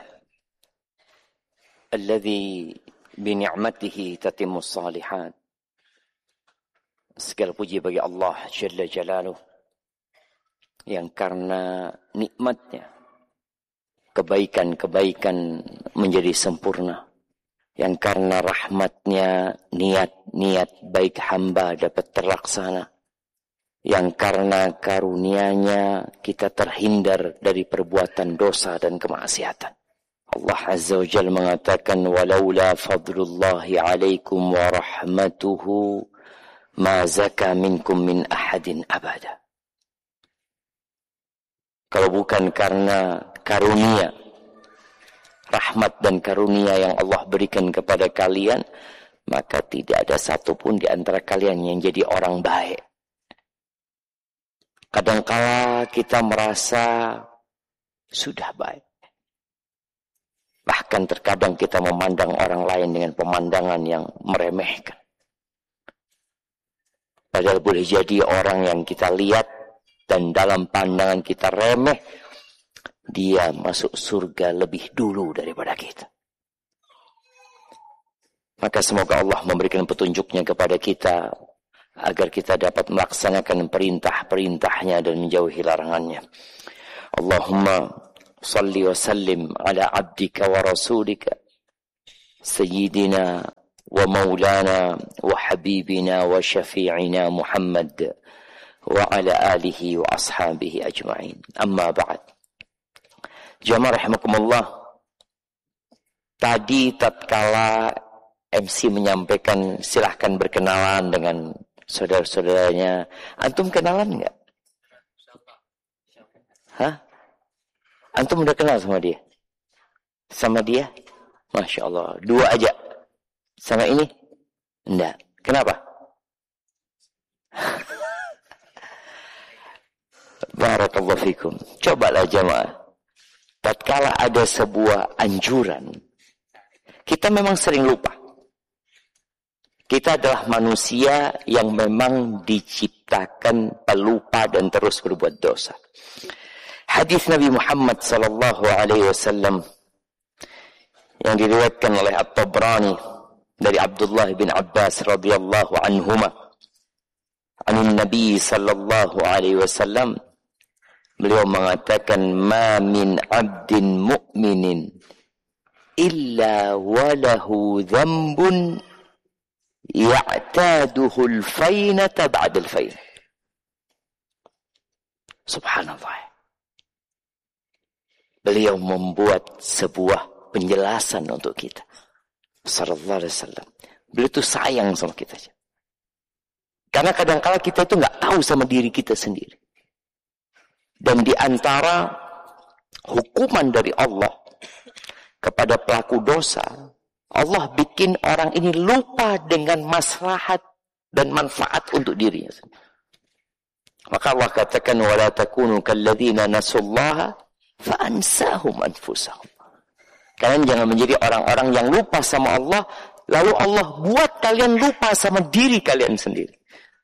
Speaker 6: alladzi bini'matihi tatimmus salihat. Segala puji bagi Allah Jalla Jalaluh, yang karena nikmatnya kebaikan-kebaikan menjadi sempurna, yang karena rahmatnya niat-niat baik hamba dapat terlaksana, yang karena karunia-Nya kita terhindar dari perbuatan dosa dan kemaksiatan. Allah Azza wa Jalla mengatakan, walaula fadlullahi alaikum wa rahmatuhu ma zaka minkum min ahadin abada. Kalau bukan karena karunia, rahmat dan karunia yang Allah berikan kepada kalian, maka tidak ada satupun di antara kalian yang jadi orang baik. Kadangkala kita merasa sudah baik. Bahkan terkadang kita memandang orang lain dengan pemandangan yang meremehkan. Padahal boleh jadi orang yang kita lihat dan dalam pandangan kita remeh, dia masuk surga lebih dulu daripada kita. Maka semoga Allah memberikan petunjuknya kepada kita, agar kita dapat melaksanakan perintah-perintahnya dan menjauhi larangannya. Allahumma salli wa sallim ala abdika wa rasulika sayyidina wa maulana wa habibina wa syafi'ina Muhammad wa ala alihi wa ashabihi ajma'in. Amma ba'd. Jamaah rahimakumullah. Tadi tatkala M C menyampaikan silahkan berkenalan dengan saudara-saudaranya. Antum kenalan enggak? Hah? Antum udah kenal sama dia? Sama dia? Masya Allah. Dua aja. Sama ini? Enggak. Kenapa? Barakallahu fikum. Cobalah jamaah. Tatkala ada sebuah anjuran, kita memang sering lupa. Kita adalah manusia yang memang diciptakan pelupa dan terus berbuat dosa. Hadis Nabi Muhammad sallallahu alaihi wasallam yang diriwayatkan oleh At-Tabrani dari Abdullah bin Abbas radhiyallahu anhuma, an Nabi sallallahu alaihi wasallam, beliau mengatakan, ma min 'abdin mu'minin illa walahu dhanbun ya'taduhu al-faynata ba'da al-fayn. Subhanallah. Beliau membuat sebuah penjelasan untuk kita. Sallallahu alaihi wasallam. Beliau itu sayang sama kita. Karena kadang-kala kita itu nggak tahu sama diri kita sendiri. Dan di antara hukuman dari Allah kepada pelaku dosa, Allah bikin orang ini lupa dengan maslahat dan manfaat untuk dirinya. Maka Allah katakan, wala takunu kalladzina nasullaha fa ansahum anfusahum. Kalian jangan menjadi orang-orang yang lupa sama Allah, lalu Allah buat kalian lupa sama diri kalian sendiri.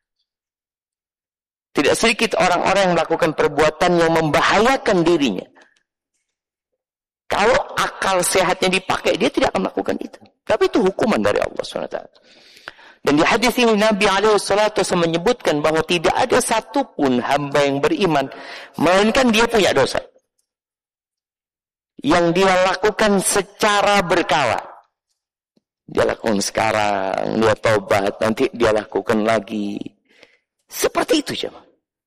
Speaker 6: Tidak sedikit orang-orang yang melakukan perbuatan yang membahayakan dirinya. Kalau akal sehatnya dipakai, dia tidak akan melakukan itu. Tapi itu hukuman dari Allah subhanahu wa taala. Dan di hadis ini Nabi alaihi salatu wasallam menyebutkan bahwa tidak ada satupun hamba yang beriman, melainkan dia punya dosa. Yang dia lakukan secara berkala. Dia lakukan sekarang, dia taubat, nanti dia lakukan lagi. Seperti itu jemaah.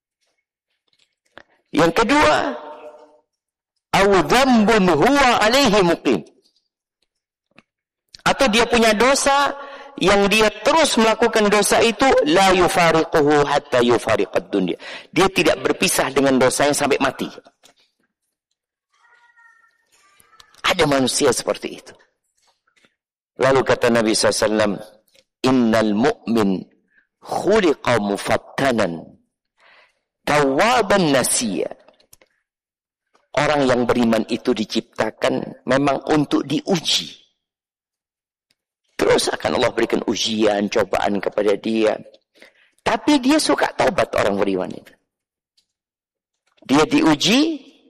Speaker 6: Yang kedua, au dzambun huwa alaihi muqim. Atau dia punya dosa yang dia terus melakukan dosa itu, la yufariquhu hatta yufariqad dunya. Dia tidak berpisah dengan dosanya sampai mati. Ada manusia seperti itu. Lalu kata Nabi sallallahu alaihi wasallam, innal mu'min khuliqa mufattanan tawaban nasiya. Orang yang beriman itu diciptakan memang untuk diuji. Terus akan Allah berikan ujian, cobaan kepada dia. Tapi dia suka taubat orang beriman itu. Dia diuji,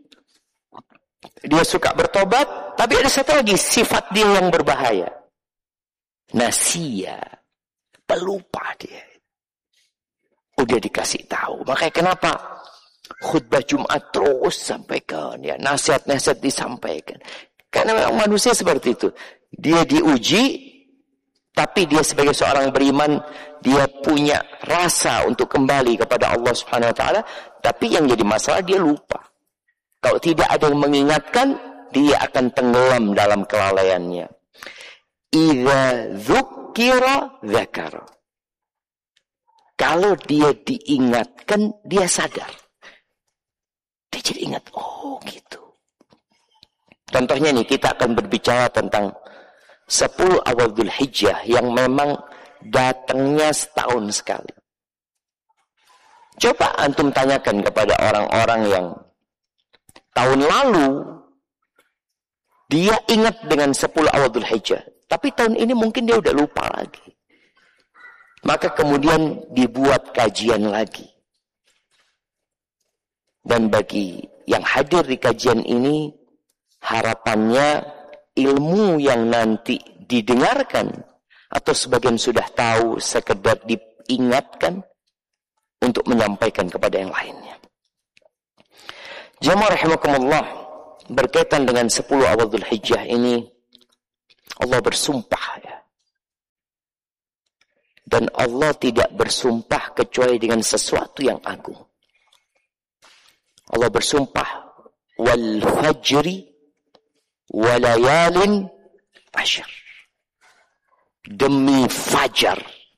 Speaker 6: dia suka bertobat, tapi ada satu lagi sifat dia yang berbahaya. Nasiya, pelupa dia. Udah dikasih tahu. Makanya kenapa khutbah Jumat terus sampaikan, ya, nasihat-nasihat disampaikan. Karena memang manusia seperti itu. Dia diuji, tapi dia sebagai seorang beriman, dia punya rasa untuk kembali kepada Allah Subhanahu wa taala, tapi yang jadi masalah dia lupa. Kalau tidak ada yang mengingatkan, dia akan tenggelam dalam kelalaiannya. Idza dzukira dzakara. Kalau dia diingatkan, dia sadar. Dia jadi ingat, oh gitu. Contohnya nih, kita akan berbicara tentang sepuluh awal Dzulhijjah yang memang datangnya setahun sekali. Coba antum tanyakan kepada orang-orang yang tahun lalu dia ingat dengan sepuluh awal Dzulhijjah, tapi tahun ini mungkin dia udah lupa lagi. Maka kemudian dibuat kajian lagi. Dan bagi yang hadir di kajian ini, harapannya ilmu yang nanti didengarkan, atau sebagian sudah tahu, sekedar diingatkan, untuk menyampaikan kepada yang lainnya. Jamaah rahimakumullah, berkaitan dengan sepuluh awal Dzulhijjah ini, Allah bersumpah ya. Dan Allah tidak bersumpah kecuali dengan sesuatu yang agung. Allah bersumpah, wal fajri walayalin ashar. Demi fajar.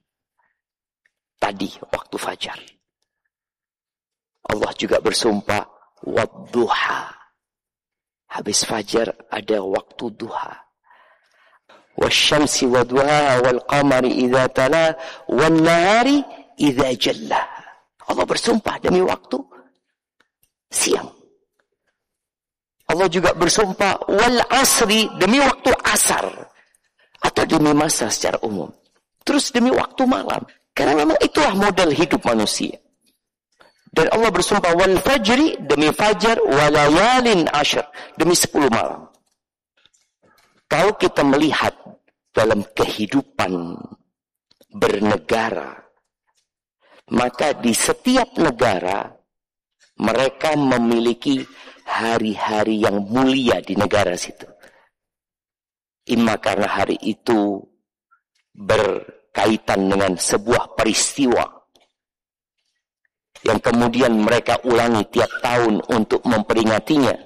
Speaker 6: Tadi waktu fajar. Allah juga bersumpah, wadduha. Habis fajar ada waktu duha. Wasyamsi waduha wal qamari idza tala wan nahari idza jalla. Allah bersumpah demi waktu siang. Allah juga bersumpah wal asri, demi waktu asar atau demi masa secara umum. Terus demi waktu malam, karena memang itulah model hidup manusia. Dan Allah bersumpah wal fajri, demi fajar, walayalin ashar, demi sepuluh malam. Kalau kita melihat dalam kehidupan bernegara, maka di setiap negara mereka memiliki hari-hari yang mulia di negara situ. Imma karena hari itu berkaitan dengan sebuah peristiwa yang kemudian mereka ulangi tiap tahun untuk memperingatinya.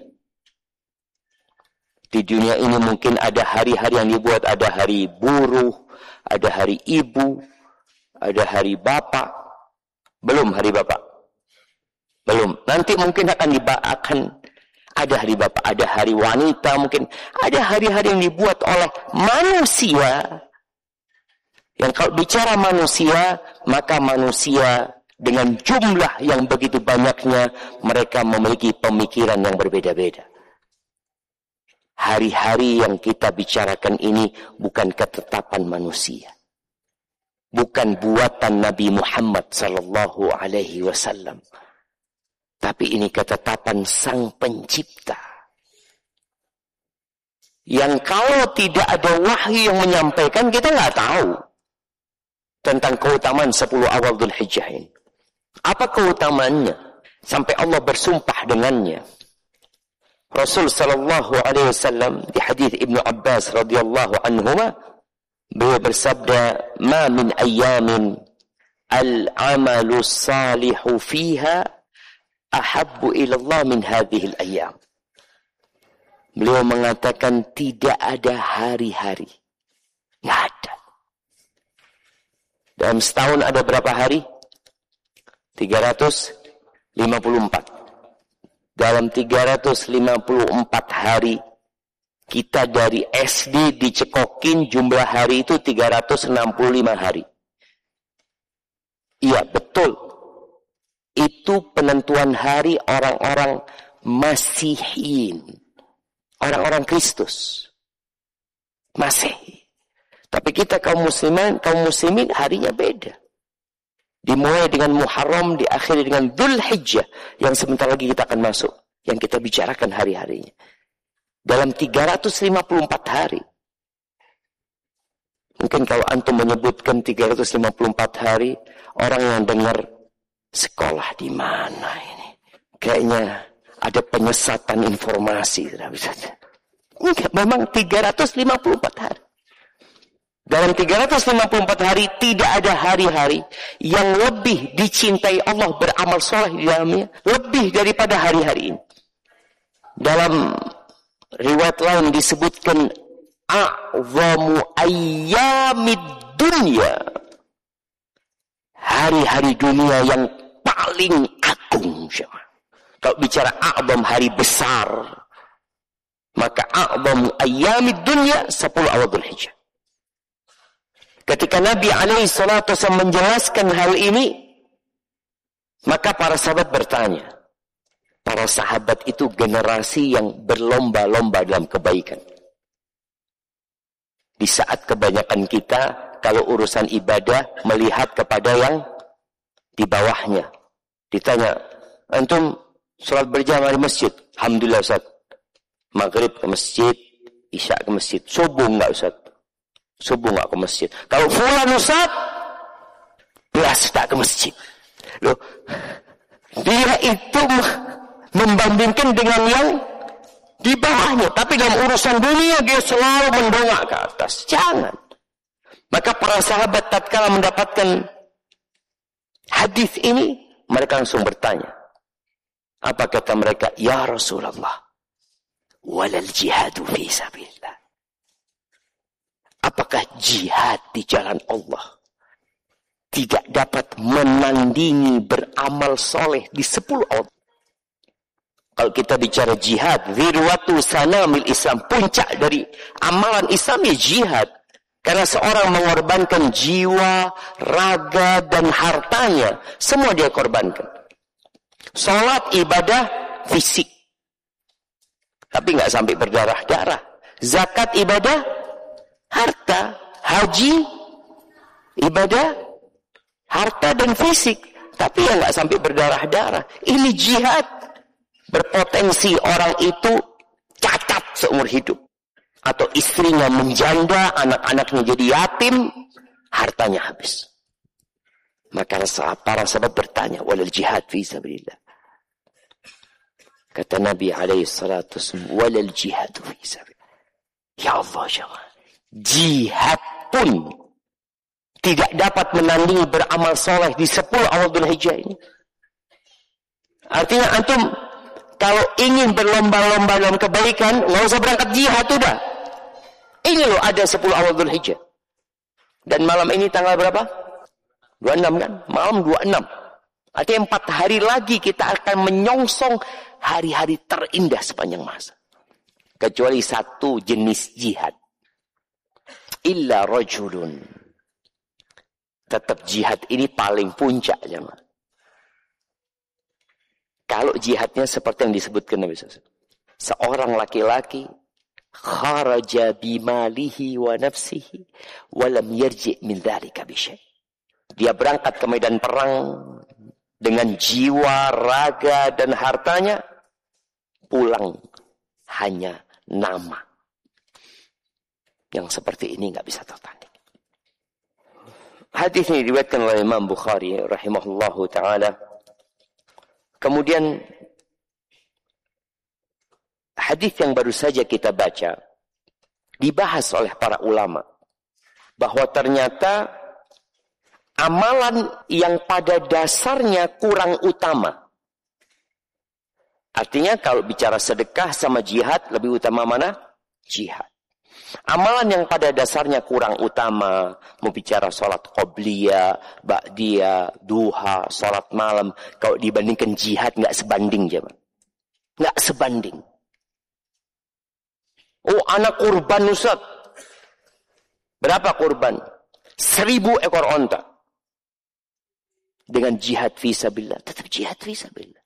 Speaker 6: Di dunia ini mungkin ada hari-hari yang dibuat, ada hari buruh, ada hari ibu, ada hari bapak. Belum hari bapak. Belum. Nanti mungkin akan dibacakan ada hari bapak, ada hari wanita, mungkin ada hari-hari yang dibuat oleh manusia. Yang kalau bicara manusia, maka manusia dengan jumlah yang begitu banyaknya, mereka memiliki pemikiran yang berbeda-beda. Hari-hari yang kita bicarakan ini bukan ketetapan manusia. Bukan buatan Nabi Muhammad sallallahu alaihi wasallam. Tapi ini ketetapan Sang Pencipta. Yang kalau tidak ada wahyu yang menyampaikan, kita nggak tahu tentang keutamaan sepuluh awal Dzulhijjah ini. Apa keutamaannya? Sampai Allah bersumpah dengannya. Rasul sallallahu alaihi wasallam di hadis Ibnu Abbas radhiyallahu anhuma, beliau bersabda, "Ma min ayyamin al-amalu salihu fiha ahabbu ila Allah min hadhihi al-ayyam." Beliau mengatakan tidak ada hari-hari. Enggak ada. Dalam setahun ada berapa hari? tiga ratus lima puluh empat. Dalam tiga ratus lima puluh empat hari, kita dari S D dicekokin jumlah hari itu tiga ratus enam puluh lima hari. Iya, betul. Itu penentuan hari orang-orang Masihin. Orang-orang Kristus. Masehi. Tapi kita kaum muslimin, kaum muslimin harinya beda. Dimulai dengan Muharram, diakhiri dengan Dzulhijjah, yang sebentar lagi kita akan masuk, yang kita bicarakan hari-harinya. Dalam tiga ratus lima puluh empat hari. Mungkin kalau antum menyebutkan tiga ratus lima puluh empat hari, orang yang dengar, sekolah di mana ini? Kayaknya ada penyesatan informasi. Enggak, memang tiga ratus lima puluh empat hari. Dalam tiga ratus lima puluh empat hari tidak ada hari-hari yang lebih dicintai Allah beramal soleh di dalamnya lebih daripada hari-hari ini. Dalam riwayat lain disebutkan a'zamu ayyamid dunya, hari-hari dunia yang paling agung. Kalau bicara a'zam, hari besar, maka a'zamu ayyamid dunya sepuluh awal Dzulhijjah. Ketika Nabi alaihi salatu wasallam menjelaskan hal ini, maka para sahabat bertanya. Para sahabat itu generasi yang berlomba-lomba dalam kebaikan. Di saat kebanyakan kita, kalau urusan ibadah, melihat kepada yang di bawahnya. Ditanya, antum sholat berjamaah di masjid? Alhamdulillah Ustaz. Maghrib ke masjid, Isya ke masjid. Subuh enggak Ustaz? Subuh enggak ke masjid. Kalau fulan Ustaz, belas tak ke masjid. Loh, dia itu membandingkan dengan yang di bawahnya. Tapi dalam urusan dunia dia selalu mendongak ke atas. Jangan. Maka para sahabat tatkala mendapatkan hadis ini, mereka langsung bertanya. Apa kata mereka? Ya Rasulullah, walal jihadu fi sabilillah. Apakah jihad di jalan Allah tidak dapat menandingi beramal soleh di sepuluh awal? Kalau kita bicara jihad, zirwatu sanamil Islam, puncak dari amalan Islam ya jihad. Karena seorang mengorbankan jiwa, raga, dan hartanya. Semua dia korbankan. Salat, ibadah, fisik. Tapi nggak sampai berdarah-darah. Zakat, ibadah, harta. Haji, ibadah, harta, dan fisik. Tapi ya nggak sampai berdarah-darah. Ini jihad. Berpotensi orang itu cacat seumur hidup. Atau istrinya menjanda, anak-anaknya jadi yatim, hartanya habis. Maka para sahabat bertanya, walal jihad fi sabilillah. Kata Nabi alaihi salatu wasallam, walal jihad fi sabilillah. Ya Allah, jemaah. Jihad pun tidak dapat menandingi beramal soleh di sepuluh awal Dzulhijjah ini. Artinya antum kalau ingin berlomba-lomba dalam kebaikan, nggak usah berangkat jihad udah. Ini loh ada sepuluh awal Dzulhijjah. Dan malam ini tanggal berapa? dua puluh enam kan? Malam dua puluh enam. Artinya empat hari lagi kita akan menyongsong hari-hari terindah sepanjang masa. Kecuali satu jenis jihad. Illa rajulun. Tetap jihad ini paling puncak. Jemaah. Kalau jihadnya seperti yang disebutkan Nabi shallallahu alaihi wasallam. Seorang laki-laki kharaja bimalihi wa nafsihi wa lam yarji' min dzalika bi syai'. Dia berangkat ke medan perang dengan jiwa, raga, dan hartanya, pulang hanya nama. Yang seperti ini nggak bisa tertanding. Hadis ini diriwayatkan oleh Imam Bukhari rahimahullahu taala. Kemudian hadis yang baru saja kita baca dibahas oleh para ulama bahwa ternyata amalan yang pada dasarnya kurang utama. Artinya kalau bicara sedekah sama jihad, lebih utama mana? Jihad. Amalan yang pada dasarnya kurang utama, mau bicara sholat qobliyah, ba'diyah, duha, sholat malam, kalau dibandingkan jihad nggak sebanding, jemaah. Nggak sebanding. Oh, anak kurban Ustaz. Berapa kurban? Seribu ekor onta. Dengan jihad fisabilillah, tetap jihad fisabilillah.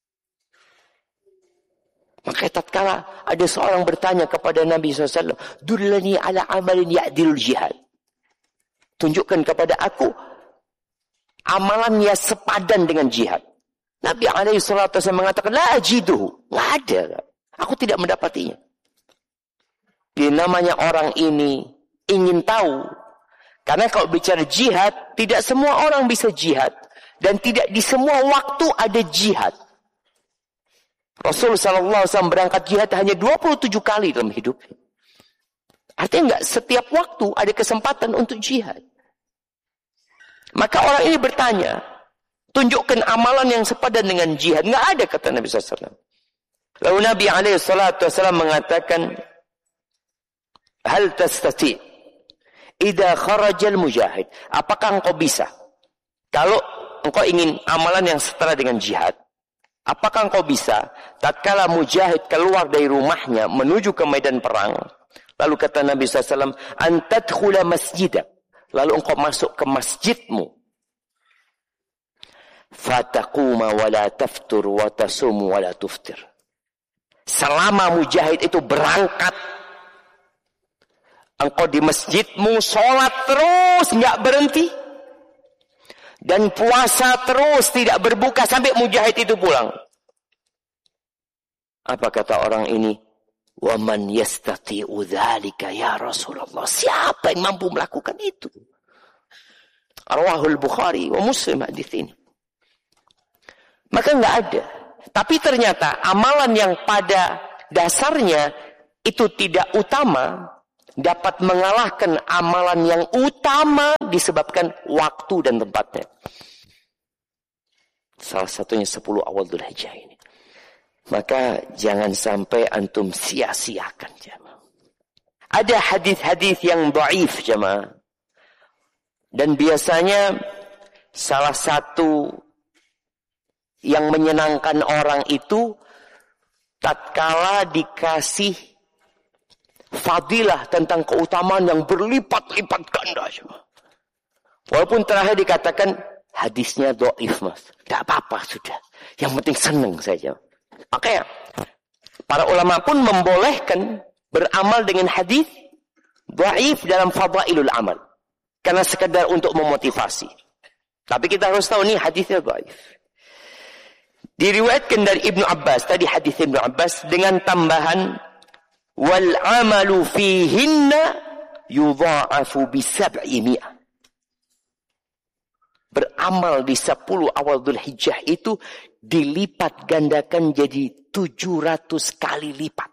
Speaker 6: Maka tatkala ada seorang bertanya kepada Nabi shallallahu alaihi wasallam, dullani ala amalin ya'dilul jihad. Tunjukkan kepada aku amalan yang sepadan dengan jihad. Nabi alaihi salatu wasallam mengatakan, la ajiduhu. Nggak ada. Aku tidak mendapatinya. Dia namanya orang ini ingin tahu. Karena kalau bicara jihad, tidak semua orang bisa jihad. Dan tidak di semua waktu ada jihad. Rasul sallallahu alaihi wasallam berangkat jihad hanya dua puluh tujuh kali dalam hidupnya. Artinya enggak setiap waktu ada kesempatan untuk jihad. Maka orang ini bertanya, tunjukkan amalan yang sepadan dengan jihad. Enggak ada, kata Nabi sallallahu alaihi wasallam. Lalu Nabi alaihi salatu wasallam mengatakan, hal tastati idza kharajal mujahid. Apakah engkau bisa? Kalau engkau ingin amalan yang setara dengan jihad, apakah engkau bisa tatkala mujahid keluar dari rumahnya menuju ke medan perang? Lalu kata Nabi sallallahu alaihi wasallam, antadkhula masjidak. Lalu engkau masuk ke masjidmu. Fataquma wa la taftur wa tasumu wa la tuftir. Selama mujahid itu berangkat, engkau di masjidmu sholat terus nggak berhenti. Dan puasa terus tidak berbuka sampai mujahid itu pulang. Apa kata orang ini? Wa man yastati'u dzalika ya Rasulullah. Siapa yang mampu melakukan itu? Rawahul Bukhari wa Muslim hadis ini. Maka enggak ada. Tapi ternyata amalan yang pada dasarnya itu tidak utama dapat mengalahkan amalan yang utama disebabkan waktu dan tempatnya. Salah satunya sepuluh awal Dzulhijjah ini. Maka jangan sampai antum sia-siakan jemaah. Ada hadis-hadis yang dhaif jemaah. Dan biasanya salah satu yang menyenangkan orang itu tatkala dikasih fadilah tentang keutamaan yang berlipat-lipat ganda. Walaupun terakhir dikatakan hadisnya dhaif mas. Tidak apa-apa sudah. Yang penting senang saja. Makanya para ulama pun membolehkan beramal dengan hadis dhaif dalam fadailul amal. Karena sekedar untuk memotivasi. Tapi kita harus tahu nih hadisnya dhaif. Diriwayatkan dari Ibnu Abbas. Tadi hadis Ibnu Abbas dengan tambahan wal amalu fihinna yudha'afu bi sab'i mi'ah. Beramal di sepuluh awal Dzulhijjah itu dilipat gandakan jadi tujuh ratus kali lipat.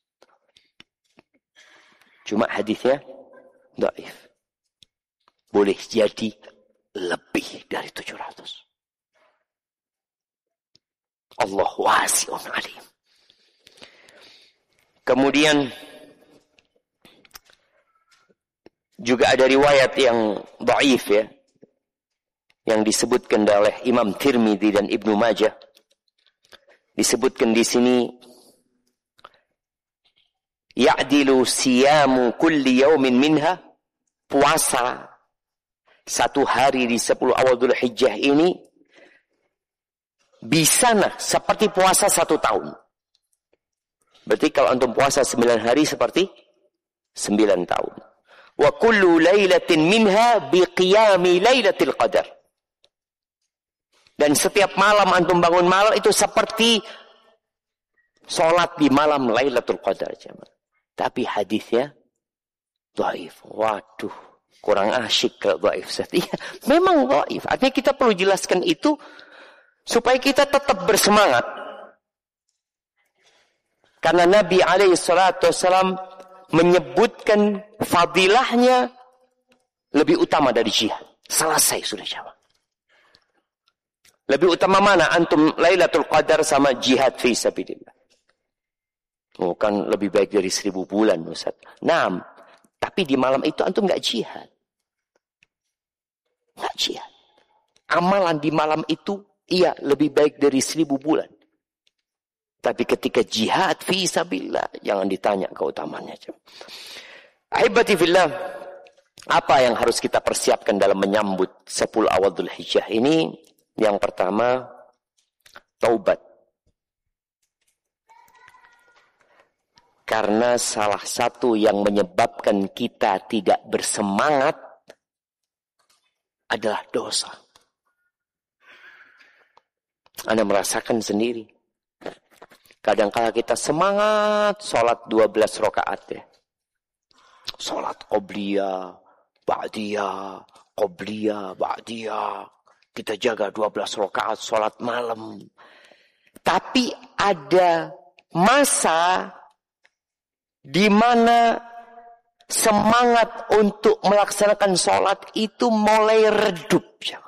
Speaker 6: Cuma hadisnya dhaif. Boleh jadi lebih dari tujuh ratus. Allah wasi'un alim. Kemudian juga ada riwayat yang dhaif ya, yang disebutkan oleh Imam Tirmidzi dan Ibnu Majah. Disebutkan di sini ya'dilu siyamu kulli yaumin minha, puasa satu hari di sepuluh awal Dzulhijjah ini bisa nah seperti puasa satu tahun. Berarti kalau antum puasa sembilan hari seperti sembilan tahun. Wa kullu lailatin minha biqiyami lailatul qadar. Dan setiap malam antum bangun malam itu seperti sholat di malam Lailatul Qadar. Tapi hadisnya dhaif. Waduh, kurang asyik kalau dhaif. Ya, memang dhaif. Artinya kita perlu jelaskan itu supaya kita tetap bersemangat. Karena Nabi alaihi salatu wassalam menyebutkan fadilahnya lebih utama dari jihad. Selesai sudah jawab. Lebih utama mana antum Lailatul Qadar sama jihad fi sabilillah? Oh, kan lebih baik dari seribu bulan Ustaz. Naam, tapi di malam itu antum enggak jihad. Enggak jihad. Amalan di malam itu iya lebih baik dari seribu bulan. Tapi ketika jihad fi sabilillah jangan ditanya keutamaannya. Ahibati fillah, apa yang harus kita persiapkan dalam menyambut sepuluh awal Dzulhijjah ini? Yang pertama, taubat. Karena salah satu yang menyebabkan kita tidak bersemangat adalah dosa. Anda merasakan sendiri. Kadang-kala kita semangat sholat dua belas rakaat ya. Sholat qobliyah, ba'diyah, qobliyah, ba'diyah. Kita jaga dua belas rakaat sholat malam. Tapi ada masa di mana semangat untuk melaksanakan sholat itu mulai redup.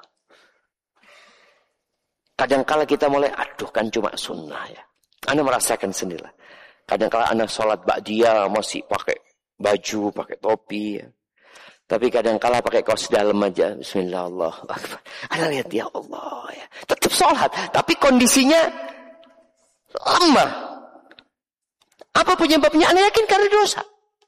Speaker 6: Kadang-kala kita mulai, aduh kan cuma sunnah ya. Anda merasakan sendiri. Kadang-kala Anda sholat ba'diyah masih pakai baju, pakai topi ya. Tapi kadang-kala pakai kaos dalam aja. Bismillah, Allah Akbar. Anda lihat ya Allah ya. Tetap sholat. Tapi kondisinya lemah. Apa penyebabnya? Anda yakin karena dosa.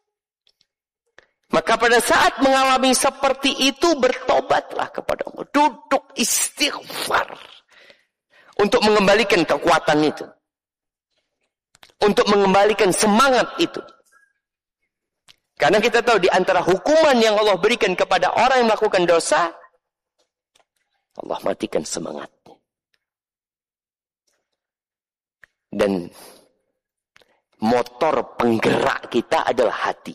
Speaker 6: Maka pada saat mengalami seperti itu, bertobatlah kepada Allah. Duduk istighfar. Untuk mengembalikan kekuatan itu. Untuk mengembalikan semangat itu. Karena kita tahu di antara hukuman yang Allah berikan kepada orang yang melakukan dosa, Allah matikan semangatnya. Dan motor penggerak kita adalah hati.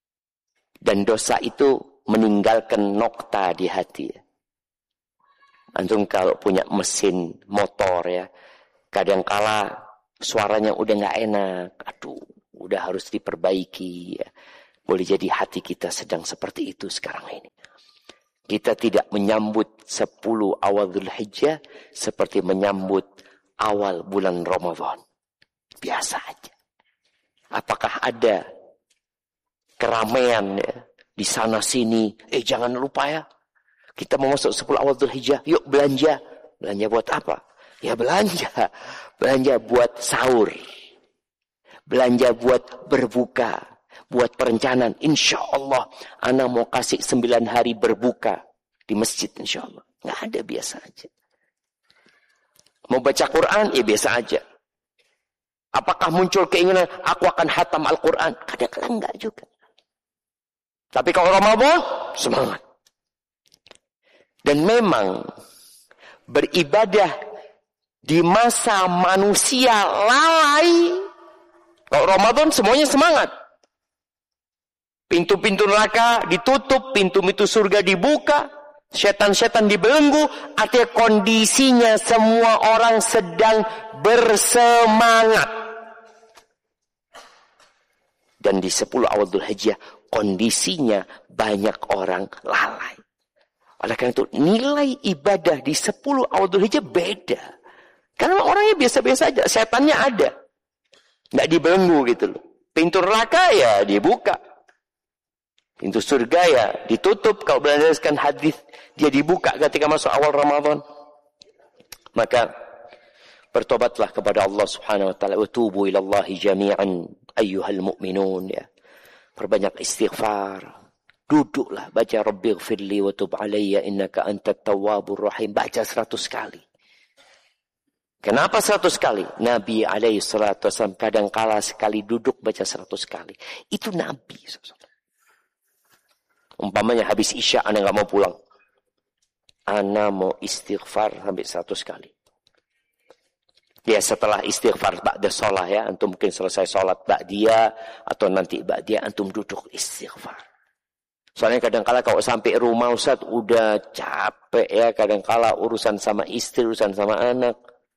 Speaker 6: Dan dosa itu meninggalkan nokta di hati. Antum kalau punya mesin motor ya, kadangkala suaranya udah nggak enak, aduh, udah harus diperbaiki. Ya. Boleh jadi hati kita sedang seperti itu sekarang ini. Kita tidak menyambut sepuluh awal Dzulhijjah seperti menyambut awal bulan Ramadan. Biasa aja. Apakah ada keramaian ya, di sana sini? Eh jangan lupa ya. Kita mau masuk sepuluh awal Dzulhijjah, yuk belanja. Belanja buat apa? Ya belanja. Belanja buat sahur. Belanja buat berbuka. Buat perencanaan. Insya Allah, ana mau kasih sembilan hari berbuka di masjid insya Allah. Nggak ada, biasa aja. Mau baca Quran, ya biasa aja. Apakah muncul keinginan, aku akan hatam Al-Quran? Kadang-kadang enggak juga. Tapi kalau Ramadan, semangat. Dan memang beribadah di masa manusia lalai. Kalau Ramadan semuanya semangat. Pintu-pintu neraka ditutup, pintu-pintu surga dibuka, setan-setan dibelenggu. Artinya kondisinya semua orang sedang bersemangat. Dan di sepuluh awal Dzulhijjah kondisinya banyak orang lalai. Oleh karena itu nilai ibadah di sepuluh awal Dzulhijjah beda. Karena orangnya biasa-biasa aja, setannya ada. Nggak dibelenggu gitu loh. Pintu neraka ya dibuka. Pintu surga ya ditutup. Kalau berdasarkan hadis dia dibuka ketika masuk awal Ramadan. Maka bertobatlah kepada Allah Subhanahu wa taala. Wa tubu ilallahi jami'an ayyuhal mu'minun ya. Perbanyak istighfar. Duduklah baca Rabbighfirli wa tub alayya innaka antat tawwabur rahim. Baca seratus kali. Kenapa seratus kali? Nabi alaihi salatu wasallam kadang kala sekali duduk baca seratus kali. Itu Nabi. Umpamanya habis Isya ana enggak mau pulang. Ana mau istighfar sampai seratus kali. Ya setelah istighfar ba'da sholat ya, antum mungkin selesai sholat ba'diyah atau nanti ba'diyah antum duduk istighfar. Soalnya kadang-kala kalau sampai rumah Ustaz udah capek ya, kadang-kala urusan sama istri, urusan sama anak.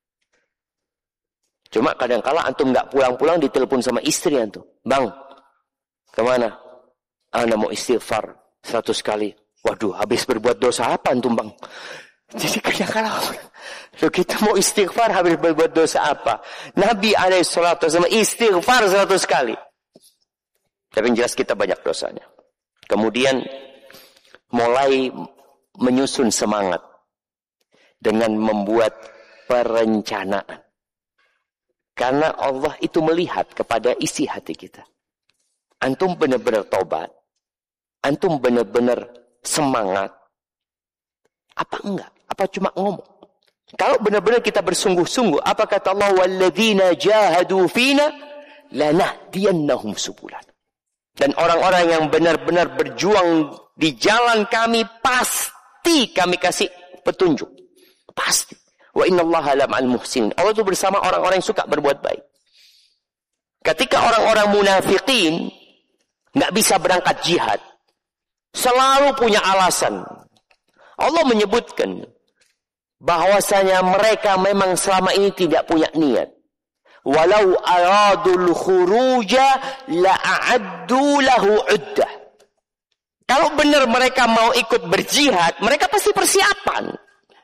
Speaker 6: Cuma kadang-kala antum nggak pulang-pulang ditelepon sama istri antum. Bang, kemana? Ana mau istighfar seratus kali. Waduh, habis berbuat dosa apa antum bang? Jadi kadang-kala kita mau istighfar habis berbuat dosa apa? Nabi alaihi salatu wasallam istighfar seratus kali. Tapi yang jelas kita banyak dosanya. Kemudian mulai menyusun semangat dengan membuat perencanaan. Karena Allah itu melihat kepada isi hati kita. Antum benar-benar tobat. Antum benar-benar semangat. Apa enggak? Apa cuma ngomong? Kalau benar-benar kita bersungguh-sungguh, apa kata Allah? Walladzina jahadu fina lanahdiyannahum subulana. Dan orang-orang yang benar-benar berjuang di jalan kami, pasti kami kasih petunjuk. Pasti. Wa innallaha lama'al muhsinin. Allah itu bersama orang-orang yang suka berbuat baik. Ketika orang-orang munafikin nggak bisa berangkat jihad, selalu punya alasan. Allah menyebutkan bahwasanya mereka memang selama ini tidak punya niat. Walau aradul khuruja la'addu lahu uddah. Kalau benar mereka mau ikut berjihad, mereka pasti persiapan.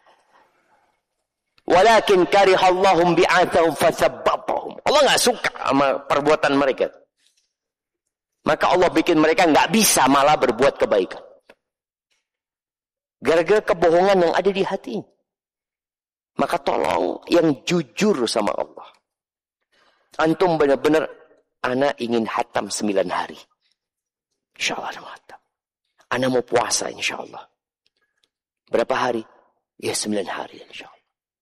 Speaker 6: Walakin karihallahum bi'athahum fathabbatahum. Allah enggak suka sama perbuatan mereka. Maka Allah bikin mereka enggak bisa malah berbuat kebaikan. Gara-gara kebohongan yang ada di hati. Maka tolong yang jujur sama Allah. Antum benar-benar, ana ingin hatam sembilan hari. InsyaAllah ana hatam. Ana mau puasa insyaAllah. Berapa hari? Ya sembilan hari insyaAllah.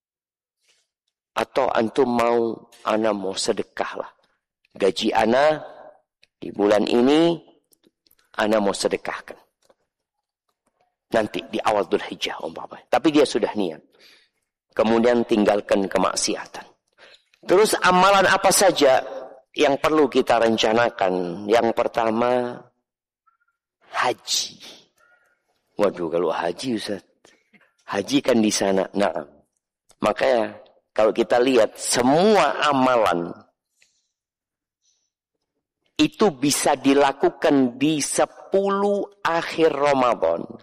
Speaker 6: Atau antum mau, ana mau sedekah lah. Gaji ana di bulan ini, ana mau sedekahkan. Nanti di awal Dzulhijjah umpamanya. Tapi dia sudah niat. Kemudian tinggalkan kemaksiatan. Terus amalan apa saja yang perlu kita rencanakan? Yang pertama, haji. Waduh, kalau haji Ustaz. hajikan di sana. Nah, makanya kalau kita lihat semua amalan itu bisa dilakukan di sepuluh akhir Ramadan.